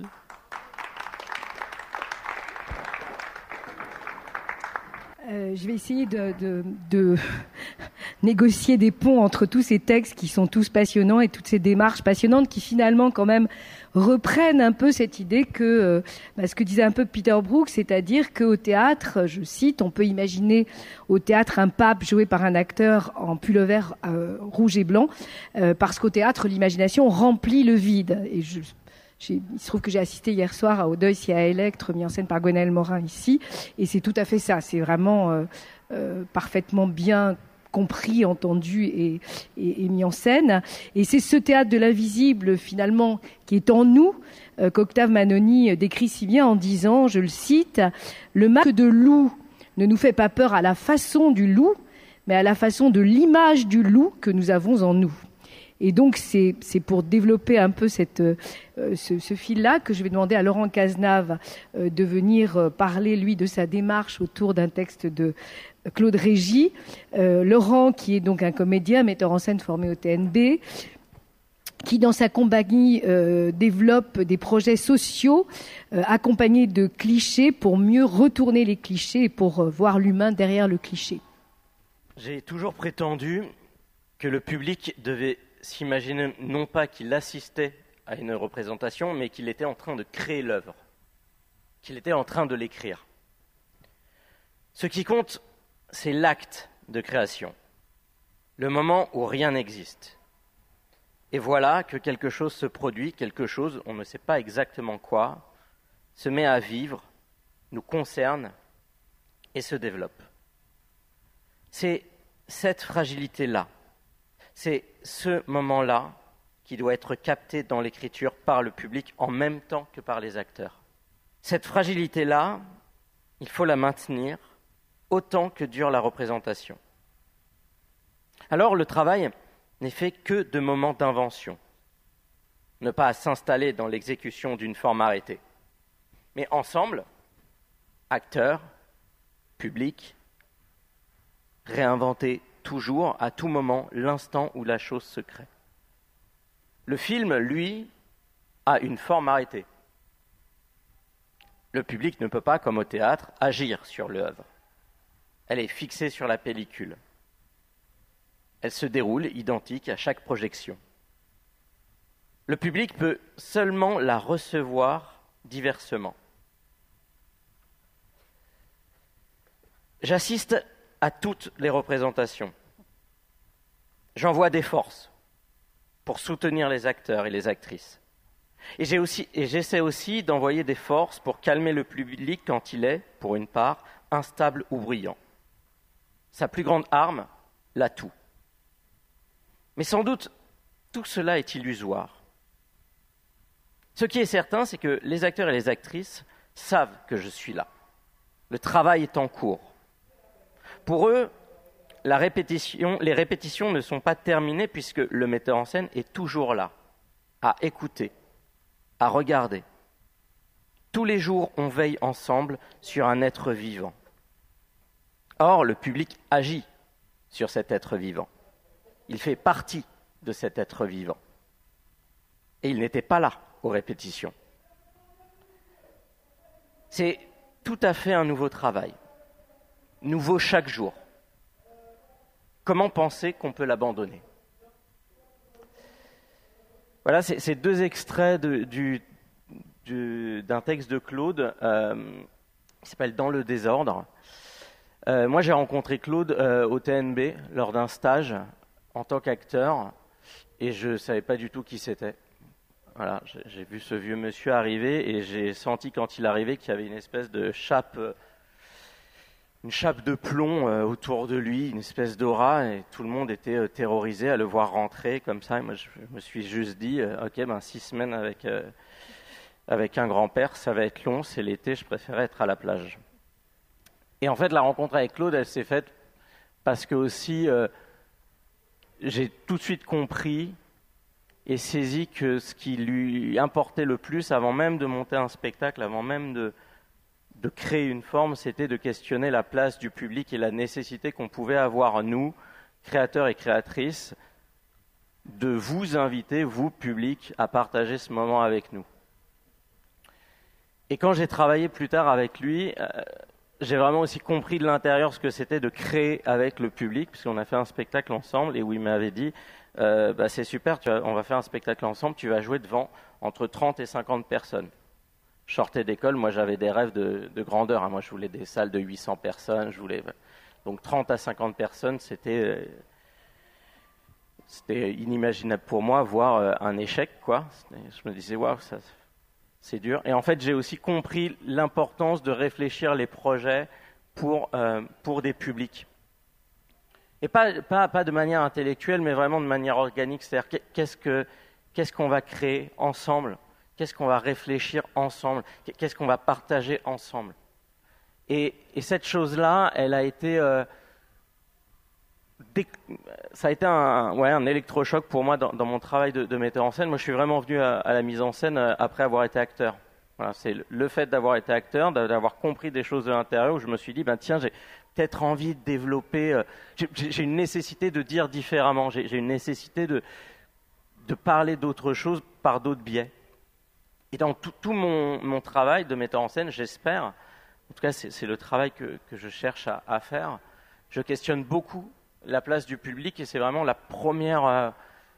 Euh, je vais essayer de, de, de négocier des ponts entre tous ces textes qui sont tous passionnants et toutes ces démarches passionnantes qui finalement quand même reprennent un peu cette idée que, euh, bah, ce que disait un peu Peter Brook, c'est-à-dire qu'au théâtre, je cite, on peut imaginer au théâtre un pape joué par un acteur en pullover euh, rouge et blanc, euh, parce qu'au théâtre, l'imagination remplit le vide. Et je J'ai, il se trouve que j'ai assisté hier soir à Au deuil si à Electre, mis en scène par Gwenaëlle Morin ici, et c'est tout à fait ça. C'est vraiment euh, euh, parfaitement bien compris, entendu et, et, et mis en scène. Et c'est ce théâtre de l'invisible, finalement, qui est en nous, euh, qu'Octave Manoni décrit si bien en disant, je le cite, « Le masque de loup ne nous fait pas peur à la façon du loup, mais à la façon de l'image du loup que nous avons en nous. » Et donc, c'est, c'est pour développer un peu cette, euh, ce, ce fil-là que je vais demander à Laurent Cazenave euh, de venir euh, parler, lui, de sa démarche autour d'un texte de Claude Régis. Euh, Laurent, qui est donc un comédien, metteur en scène formé au T N B, qui, dans sa compagnie, euh, développe des projets sociaux euh, accompagnés de clichés pour mieux retourner les clichés et pour euh, voir l'humain derrière le cliché. J'ai toujours prétendu que le public devait s'imaginer non pas qu'il assistait à une représentation, mais qu'il était en train de créer l'œuvre, qu'il était en train de l'écrire. Ce qui compte, c'est l'acte de création, le moment où rien n'existe. Et voilà que quelque chose se produit, quelque chose, on ne sait pas exactement quoi, se met à vivre, nous concerne et se développe. C'est cette fragilité-là, c'est ce moment-là qui doit être capté dans l'écriture par le public en même temps que par les acteurs. Cette fragilité-là, il faut la maintenir autant que dure la représentation. Alors le travail n'est fait que de moments d'invention, ne pas s'installer dans l'exécution d'une forme arrêtée, mais ensemble, acteurs, public, réinventer toujours, à tout moment, l'instant où la chose se crée. Le film, lui, a une forme arrêtée. Le public ne peut pas, comme au théâtre, agir sur l'œuvre. Elle est fixée sur la pellicule. Elle se déroule identique à chaque projection. Le public peut seulement la recevoir diversement. J'assiste à toutes les représentations. J'en vois des forces pour soutenir les acteurs et les actrices. Et, j'ai aussi, et j'essaie aussi d'envoyer des forces pour calmer le public quand il est, pour une part, instable ou bruyant. Sa plus grande arme, l'atout. Mais sans doute, tout cela est illusoire. Ce qui est certain, c'est que les acteurs et les actrices savent que je suis là. Le travail est en cours. Pour eux, la répétition, les répétitions ne sont pas terminées puisque le metteur en scène est toujours là, à écouter, à regarder. Tous les jours, on veille ensemble sur un être vivant. Or, le public agit sur cet être vivant. Il fait partie de cet être vivant. Et il n'était pas là aux répétitions. C'est tout à fait un nouveau travail, nouveau chaque jour. Comment penser qu'on peut l'abandonner ? Voilà, c'est, c'est deux extraits de, du, du, d'un texte de Claude euh, qui s'appelle « Dans le désordre ». Euh, moi, j'ai rencontré Claude euh, au T N B lors d'un stage en tant qu'acteur et je ne savais pas du tout qui c'était. Voilà, j'ai, j'ai vu ce vieux monsieur arriver et j'ai senti quand il arrivait qu'il y avait une espèce de chape... Euh, une chape de plomb euh, autour de lui, une espèce d'aura, et tout le monde était euh, terrorisé à le voir rentrer comme ça. Et moi, je, je me suis juste dit, euh, ok, ben six semaines avec euh, avec un grand-père, ça va être long, c'est l'été, je préférais être à la plage. Et en fait, la rencontre avec Claude, elle s'est faite parce que aussi, euh, j'ai tout de suite compris et saisi que ce qui lui importait le plus, avant même de monter un spectacle, avant même de de créer une forme, c'était de questionner la place du public et la nécessité qu'on pouvait avoir, nous, créateurs et créatrices, de vous inviter, vous, public, à partager ce moment avec nous. Et quand j'ai travaillé plus tard avec lui, euh, j'ai vraiment aussi compris de l'intérieur ce que c'était de créer avec le public, puisqu'on a fait un spectacle ensemble et où il m'avait dit euh, bah, c'est super, tu vas, on va faire un spectacle ensemble, tu vas jouer devant entre trente et cinquante personnes. Je sortais d'école, moi j'avais des rêves de, de grandeur, hein. Moi je voulais des salles de huit cents personnes, je voulais donc trente à cinquante personnes, c'était euh, c'était inimaginable pour moi, voire euh, un échec, quoi. Je me disais waouh, ça c'est dur. Et en fait, j'ai aussi compris l'importance de réfléchir les projets pour, euh, pour des publics. Et pas, pas, pas de manière intellectuelle, mais vraiment de manière organique. C'est-à-dire, qu'est-ce que, qu'est-ce qu'on va créer ensemble? Qu'est-ce qu'on va réfléchir ensemble? Qu'est-ce qu'on va partager ensemble? Et, et cette chose-là, elle a été... Euh, dé... Ça a été un, ouais, un électrochoc pour moi dans, dans mon travail de, de metteur en scène. Moi, je suis vraiment venu à, à la mise en scène après avoir été acteur. Voilà, c'est le fait d'avoir été acteur, d'avoir compris des choses de l'intérieur, où je me suis dit, ben tiens, j'ai peut-être envie de développer, euh, j'ai une nécessité de dire différemment, j'ai une nécessité de, de parler d'autres choses par d'autres biais. Et dans tout, tout mon, mon travail de metteur en scène, j'espère, en tout cas c'est le travail que, que je cherche à, à faire, je questionne beaucoup la place du public et c'est vraiment la première, euh,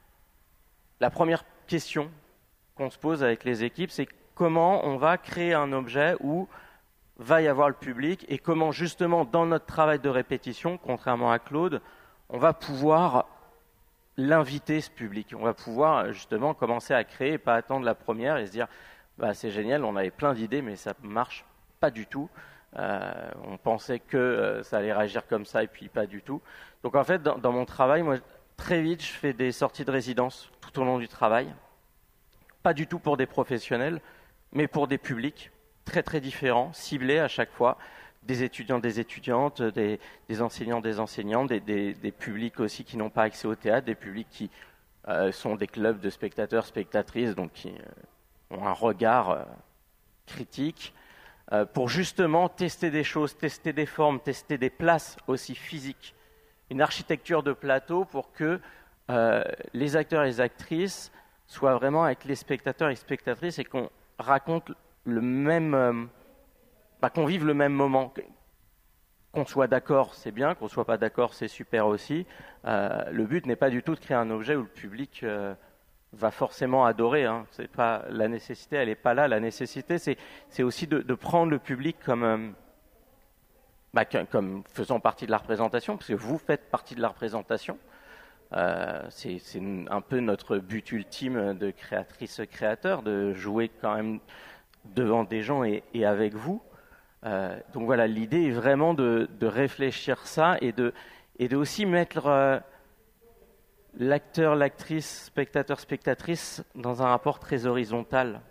la première question qu'on se pose avec les équipes, c'est comment on va créer un objet où va y avoir le public et comment justement dans notre travail de répétition, contrairement à Claude, on va pouvoir l'inviter ce public. On va pouvoir justement commencer à créer et pas attendre la première et se dire bah, c'est génial, on avait plein d'idées mais ça marche pas du tout. Euh, on pensait que euh, ça allait réagir comme ça et puis pas du tout. Donc en fait dans, dans mon travail, moi très vite je fais des sorties de résidence tout au long du travail. Pas du tout pour des professionnels, mais pour des publics très très différents, ciblés à chaque fois, des étudiants, des étudiantes, des, des enseignants, des enseignantes, des, des, des publics aussi qui n'ont pas accès au théâtre, des publics qui euh, sont des clubs de spectateurs, spectatrices, donc qui euh, ont un regard euh, critique, euh, pour justement tester des choses, tester des formes, tester des places aussi physiques, une architecture de plateau pour que euh, les acteurs et les actrices soient vraiment avec les spectateurs et spectatrices et qu'on raconte le même, euh, bah, qu'on vive le même moment. Qu'on soit d'accord, c'est bien, qu'on soit pas d'accord, c'est super aussi. Euh, le but n'est pas du tout de créer un objet où le public euh, va forcément adorer. Hein. C'est pas la nécessité, elle n'est pas là. La nécessité, c'est c'est aussi de, de prendre le public comme euh, bah, comme faisant partie de la représentation, parce que vous faites partie de la représentation. Euh, c'est un peu notre but ultime de créatrice-créateur, de jouer quand même devant des gens et, et avec vous. Euh, donc voilà, l'idée est vraiment de, de réfléchir ça et de, et de aussi mettre euh, l'acteur, l'actrice, spectateur, spectatrice dans un rapport très horizontal.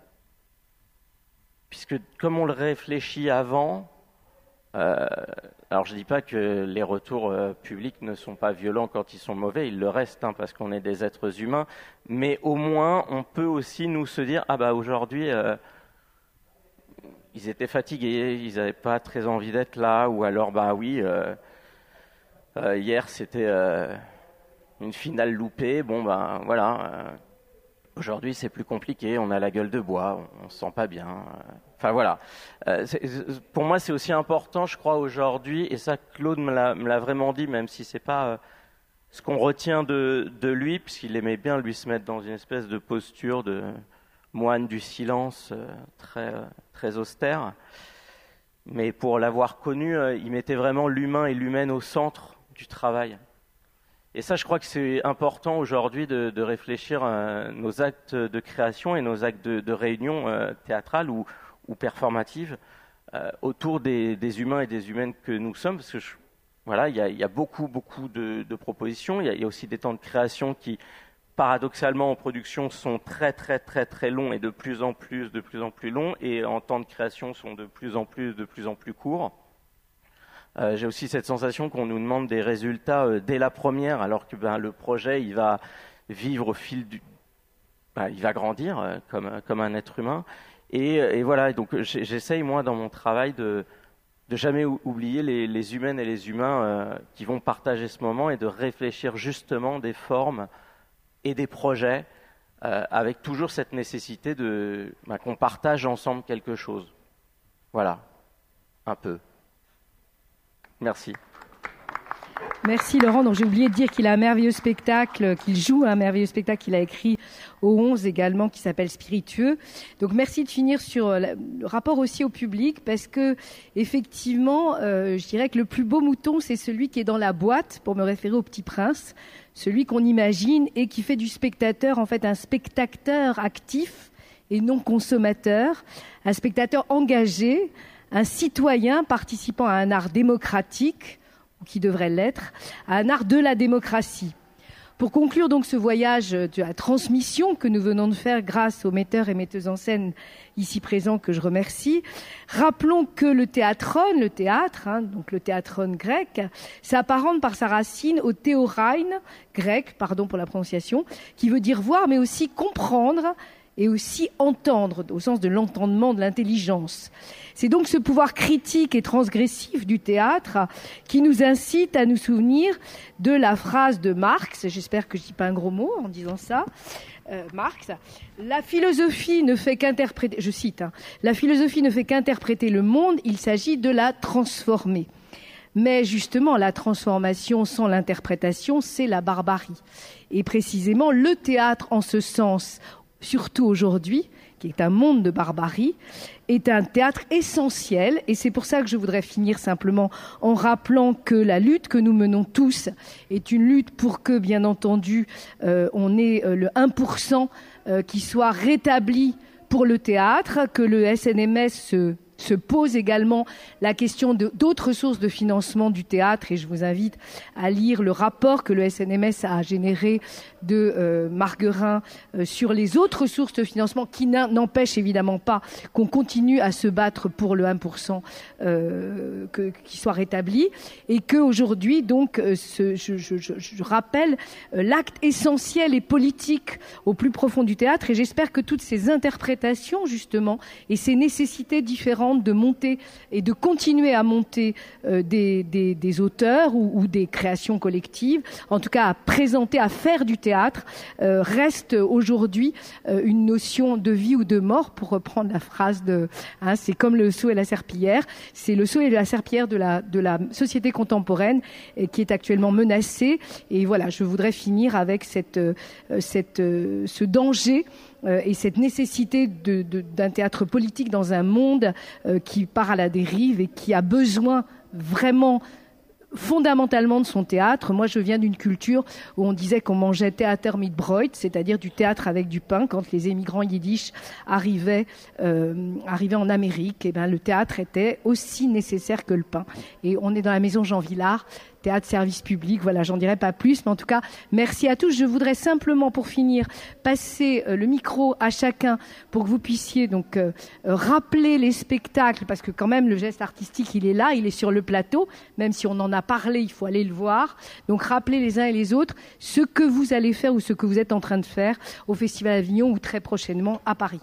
Puisque comme on le réfléchit avant, euh, alors je ne dis pas que les retours euh, publics ne sont pas violents quand ils sont mauvais, ils le restent hein, parce qu'on est des êtres humains, mais au moins on peut aussi nous se dire, ah bah aujourd'hui... Euh, ils étaient fatigués, ils n'avaient pas très envie d'être là, ou alors, bah oui, euh, euh, hier c'était euh, une finale loupée, bon ben voilà, euh, aujourd'hui c'est plus compliqué, on a la gueule de bois, on, on se sent pas bien, euh, enfin voilà. Euh, pour moi c'est aussi important, je crois, aujourd'hui, et ça Claude me l'a vraiment dit, même si c'est pas euh, ce qu'on retient de, de lui, puisqu'il aimait bien lui se mettre dans une espèce de posture de... moine du silence, euh, très, euh, très austère. Mais pour l'avoir connu, euh, il mettait vraiment l'humain et l'humaine au centre du travail. Et ça, je crois que c'est important aujourd'hui de, de réfléchir à nos actes de création et nos actes de, de réunion euh, théâtrale ou, ou performative euh, autour des, des humains et des humaines que nous sommes. Parce que je, voilà, il y a, y a beaucoup, beaucoup de, de propositions. Il y a, y a aussi des temps de création qui... paradoxalement en production sont très très très très longs et de plus en plus de plus en plus longs et en temps de création sont de plus en plus de plus en plus courts. Euh, j'ai aussi cette sensation qu'on nous demande des résultats euh, dès la première alors que ben, le projet il va vivre au fil du ben, il va grandir euh, comme comme un être humain et, et voilà donc j'essaye moi dans mon travail de de jamais oublier les, les humaines et les humains euh, qui vont partager ce moment et de réfléchir justement des formes et des projets, euh, avec toujours cette nécessité de bah, qu'on partage ensemble quelque chose. Voilà, un peu. Merci. Merci Laurent. Donc j'ai oublié de dire qu'il a un merveilleux spectacle, qu'il joue un merveilleux spectacle qu'il a écrit au onze également, qui s'appelle Spiritueux. Donc merci de finir sur le rapport aussi au public, parce que effectivement, euh, je dirais que le plus beau mouton, c'est celui qui est dans la boîte, pour me référer au Petit Prince, celui qu'on imagine et qui fait du spectateur en fait un spectateur actif et non consommateur, un spectateur engagé, un citoyen participant à un art démocratique, ou qui devrait l'être, à un art de la démocratie. Pour conclure donc ce voyage de la transmission que nous venons de faire grâce aux metteurs et metteuses en scène ici présents que je remercie, rappelons que le théatron, le théâtre, hein, donc le théatron grec, s'apparente par sa racine au théorein grec, pardon pour la prononciation, qui veut dire voir mais aussi comprendre et aussi entendre, au sens de l'entendement, de l'intelligence. C'est donc ce pouvoir critique et transgressif du théâtre qui nous incite à nous souvenir de la phrase de Marx, j'espère que je ne dis pas un gros mot en disant ça, euh, Marx, la philosophie ne fait qu'interpréter, je cite, hein, la philosophie ne fait qu'interpréter le monde, il s'agit de la transformer. Mais justement, la transformation sans l'interprétation, c'est la barbarie. Et précisément, le théâtre, en ce sens, surtout aujourd'hui, qui est un monde de barbarie, est un théâtre essentiel. Et c'est pour ça que je voudrais finir simplement en rappelant que la lutte que nous menons tous est une lutte pour que, bien entendu, euh, on ait euh, le un pour cent euh, qui soit rétabli pour le théâtre, que le S N M S se se pose également la question de, d'autres sources de financement du théâtre, et je vous invite à lire le rapport que le S N M S a généré de euh, Marguerin euh, sur les autres sources de financement, qui n'empêchent évidemment pas qu'on continue à se battre pour le un pour cent euh, que, qui soit rétabli, et qu'aujourd'hui, donc, euh, ce, je, je, je, je rappelle euh, l'acte essentiel et politique au plus profond du théâtre, et j'espère que toutes ces interprétations, justement, et ces nécessités différentes de monter et de continuer à monter euh, des, des, des auteurs ou, ou des créations collectives, en tout cas à présenter, à faire du théâtre, euh, reste aujourd'hui euh, une notion de vie ou de mort, pour reprendre la phrase de... Hein, c'est comme le sceau et la serpillière, c'est le sceau et la serpillière de la, de la société contemporaine et qui est actuellement menacée. Et voilà, je voudrais finir avec cette, euh, cette, euh, ce danger Euh, et cette nécessité de, de, d'un théâtre politique dans un monde euh, qui part à la dérive et qui a besoin vraiment fondamentalement de son théâtre. Moi, je viens d'une culture où on disait qu'on mangeait Theater mit Brot, c'est-à-dire du théâtre avec du pain. Quand les émigrants yiddish arrivaient, euh, arrivaient en Amérique, et ben, le théâtre était aussi nécessaire que le pain. Et on est dans la maison Jean Villard, théâtre service public, voilà, j'en dirai pas plus, mais en tout cas, merci à tous. Je voudrais simplement, pour finir, passer euh, le micro à chacun pour que vous puissiez donc euh, rappeler les spectacles, parce que quand même, le geste artistique, il est là, il est sur le plateau, même si on en a parlé, il faut aller le voir. Donc, rappelez les uns et les autres ce que vous allez faire ou ce que vous êtes en train de faire au Festival Avignon ou très prochainement à Paris.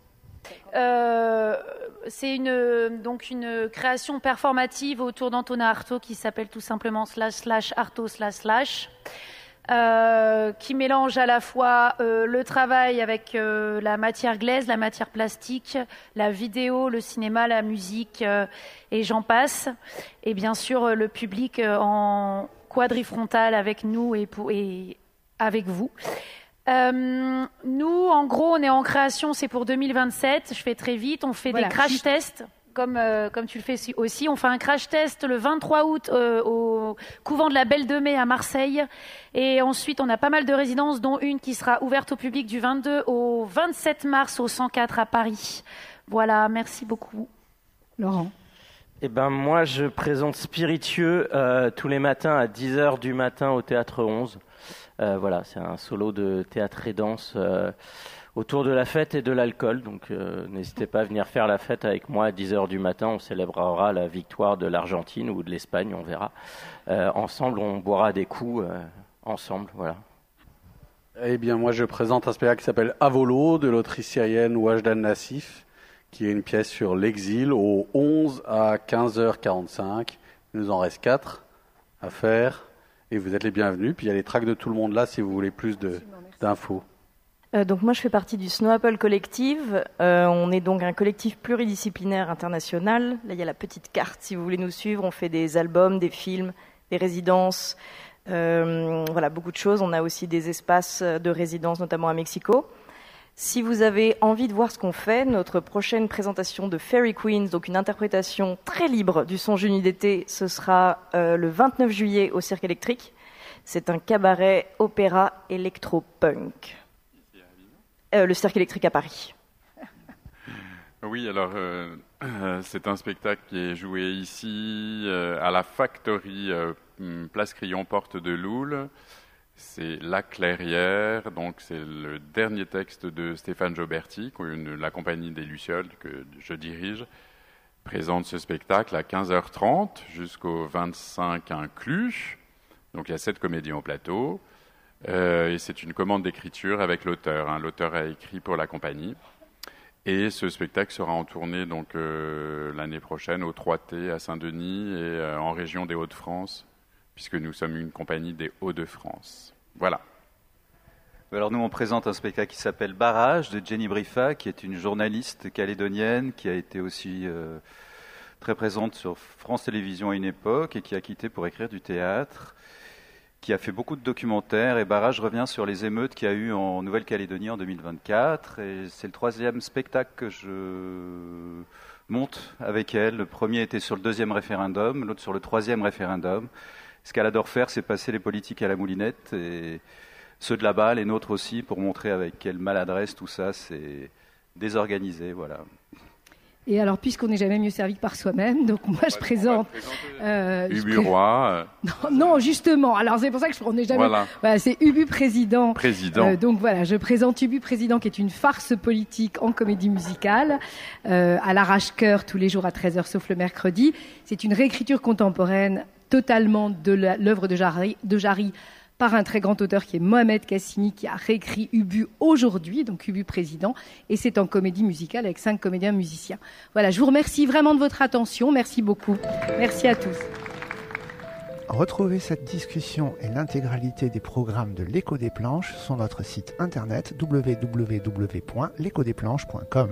Euh, c'est une, donc une création performative autour d'Antonin Artaud qui s'appelle tout simplement slash slash Artaud slash slash, euh, qui mélange à la fois euh, le travail avec euh, la matière glaise, la matière plastique, la vidéo, le cinéma, la musique euh, et j'en passe, et bien sûr le public euh, en quadrifrontal avec nous et, pour, et avec vous. Euh, nous, en gros, on est en création, c'est pour deux mille vingt-sept. Je fais très vite. On fait voilà. des crash tests, comme euh, comme tu le fais aussi. On fait un crash test le vingt-trois août euh, au couvent de la Belle de Mai à Marseille. Et ensuite, on a pas mal de résidences, dont une qui sera ouverte au public du vingt-deux au vingt-sept mars au cent quatre à Paris. Voilà, merci beaucoup. Laurent. Eh ben moi, je présente Spiritueux euh, tous les matins à dix heures du matin au Théâtre onze. Euh, voilà, c'est un solo de théâtre et danse euh, autour de la fête et de l'alcool. Donc euh, n'hésitez pas à venir faire la fête avec moi à dix heures du matin. On célébrera la victoire de l'Argentine ou de l'Espagne, on verra. Euh, ensemble, on boira des coups euh, ensemble, voilà. Eh bien, moi, je présente un spectacle qui s'appelle Avolo, de l'autrice syrienne Wajdan Nassif, qui est une pièce sur l'exil au onze à quinze heures quarante-cinq. Il nous en reste quatre à faire. Et vous êtes les bienvenus. Puis il y a les tracts de tout le monde là si vous voulez plus de, d'infos. Euh, donc moi je fais partie du Snow Apple Collective. Euh, on est donc un collectif pluridisciplinaire international. Là il y a la petite carte si vous voulez nous suivre. On fait des albums, des films, des résidences, euh, voilà beaucoup de choses. On a aussi des espaces de résidence notamment à Mexico. Si vous avez envie de voir ce qu'on fait, notre prochaine présentation de Fairy Queens, donc une interprétation très libre du son Juni d'été, ce sera euh, le vingt-neuf juillet au Cirque électrique. C'est un cabaret opéra électro-punk. Euh, le Cirque électrique à Paris. Oui, alors euh, euh, c'est un spectacle qui est joué ici euh, à la Factory, euh, place Crillon, porte de Loul. C'est La Clairière, donc c'est le dernier texte de Stéphane Joberti, une, la compagnie des Lucioles que je dirige, présente ce spectacle à quinze heures trente jusqu'au vingt-cinq inclus. Donc il y a sept comédiens au plateau. Euh, et c'est une commande d'écriture avec l'auteur. Hein. L'auteur a écrit pour la compagnie. Et ce spectacle sera en tournée donc, euh, l'année prochaine au trois T à Saint-Denis et euh, en région des Hauts-de-France, puisque nous sommes une compagnie des Hauts-de-France. Voilà. Alors nous, on présente un spectacle qui s'appelle Barrage de Jenny Briffa, qui est une journaliste calédonienne qui a été aussi euh, très présente sur France Télévisions à une époque et qui a quitté pour écrire du théâtre, qui a fait beaucoup de documentaires, et Barrage revient sur les émeutes qu'il y a eu en Nouvelle-Calédonie en deux mille vingt-quatre, et c'est le troisième spectacle que je monte avec elle. Le premier était sur le deuxième référendum, l'autre sur le troisième référendum. Ce qu'elle adore faire, c'est passer les politiques à la moulinette, et ceux de là-bas, les nôtres aussi, pour montrer avec quelle maladresse tout ça, c'est désorganisé, voilà. Et alors, puisqu'on n'est jamais mieux servi que par soi-même, donc moi je présente... Euh, Ubu Roy. Non, non, justement. Alors c'est pour ça que je on n'est jamais... Voilà. Voilà, c'est Ubu Président. Président. Euh, donc voilà, je présente Ubu Président, qui est une farce politique en comédie musicale, euh, à l'arrache-cœur tous les jours à treize heures, sauf le mercredi. C'est une réécriture contemporaine totalement de la, l'œuvre de Jarry, de Jarry par un très grand auteur qui est Mohamed Kassimi, qui a réécrit Ubu aujourd'hui, donc Ubu Président, et c'est en comédie musicale avec cinq comédiens musiciens. Voilà, je vous remercie vraiment de votre attention, merci beaucoup. Merci à tous. Retrouvez cette discussion et l'intégralité des programmes de l'Écho des Planches sur notre site internet w w w point l'écho des planches point com.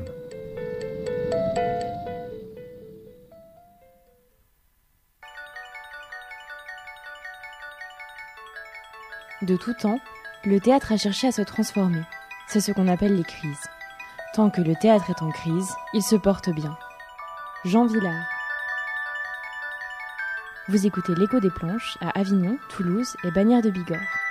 De tout temps, le théâtre a cherché à se transformer. C'est ce qu'on appelle les crises. Tant que le théâtre est en crise, il se porte bien. Jean Vilar. Vous écoutez l'Écho des Planches à Avignon, Toulouse et Bagnères de Bigorre.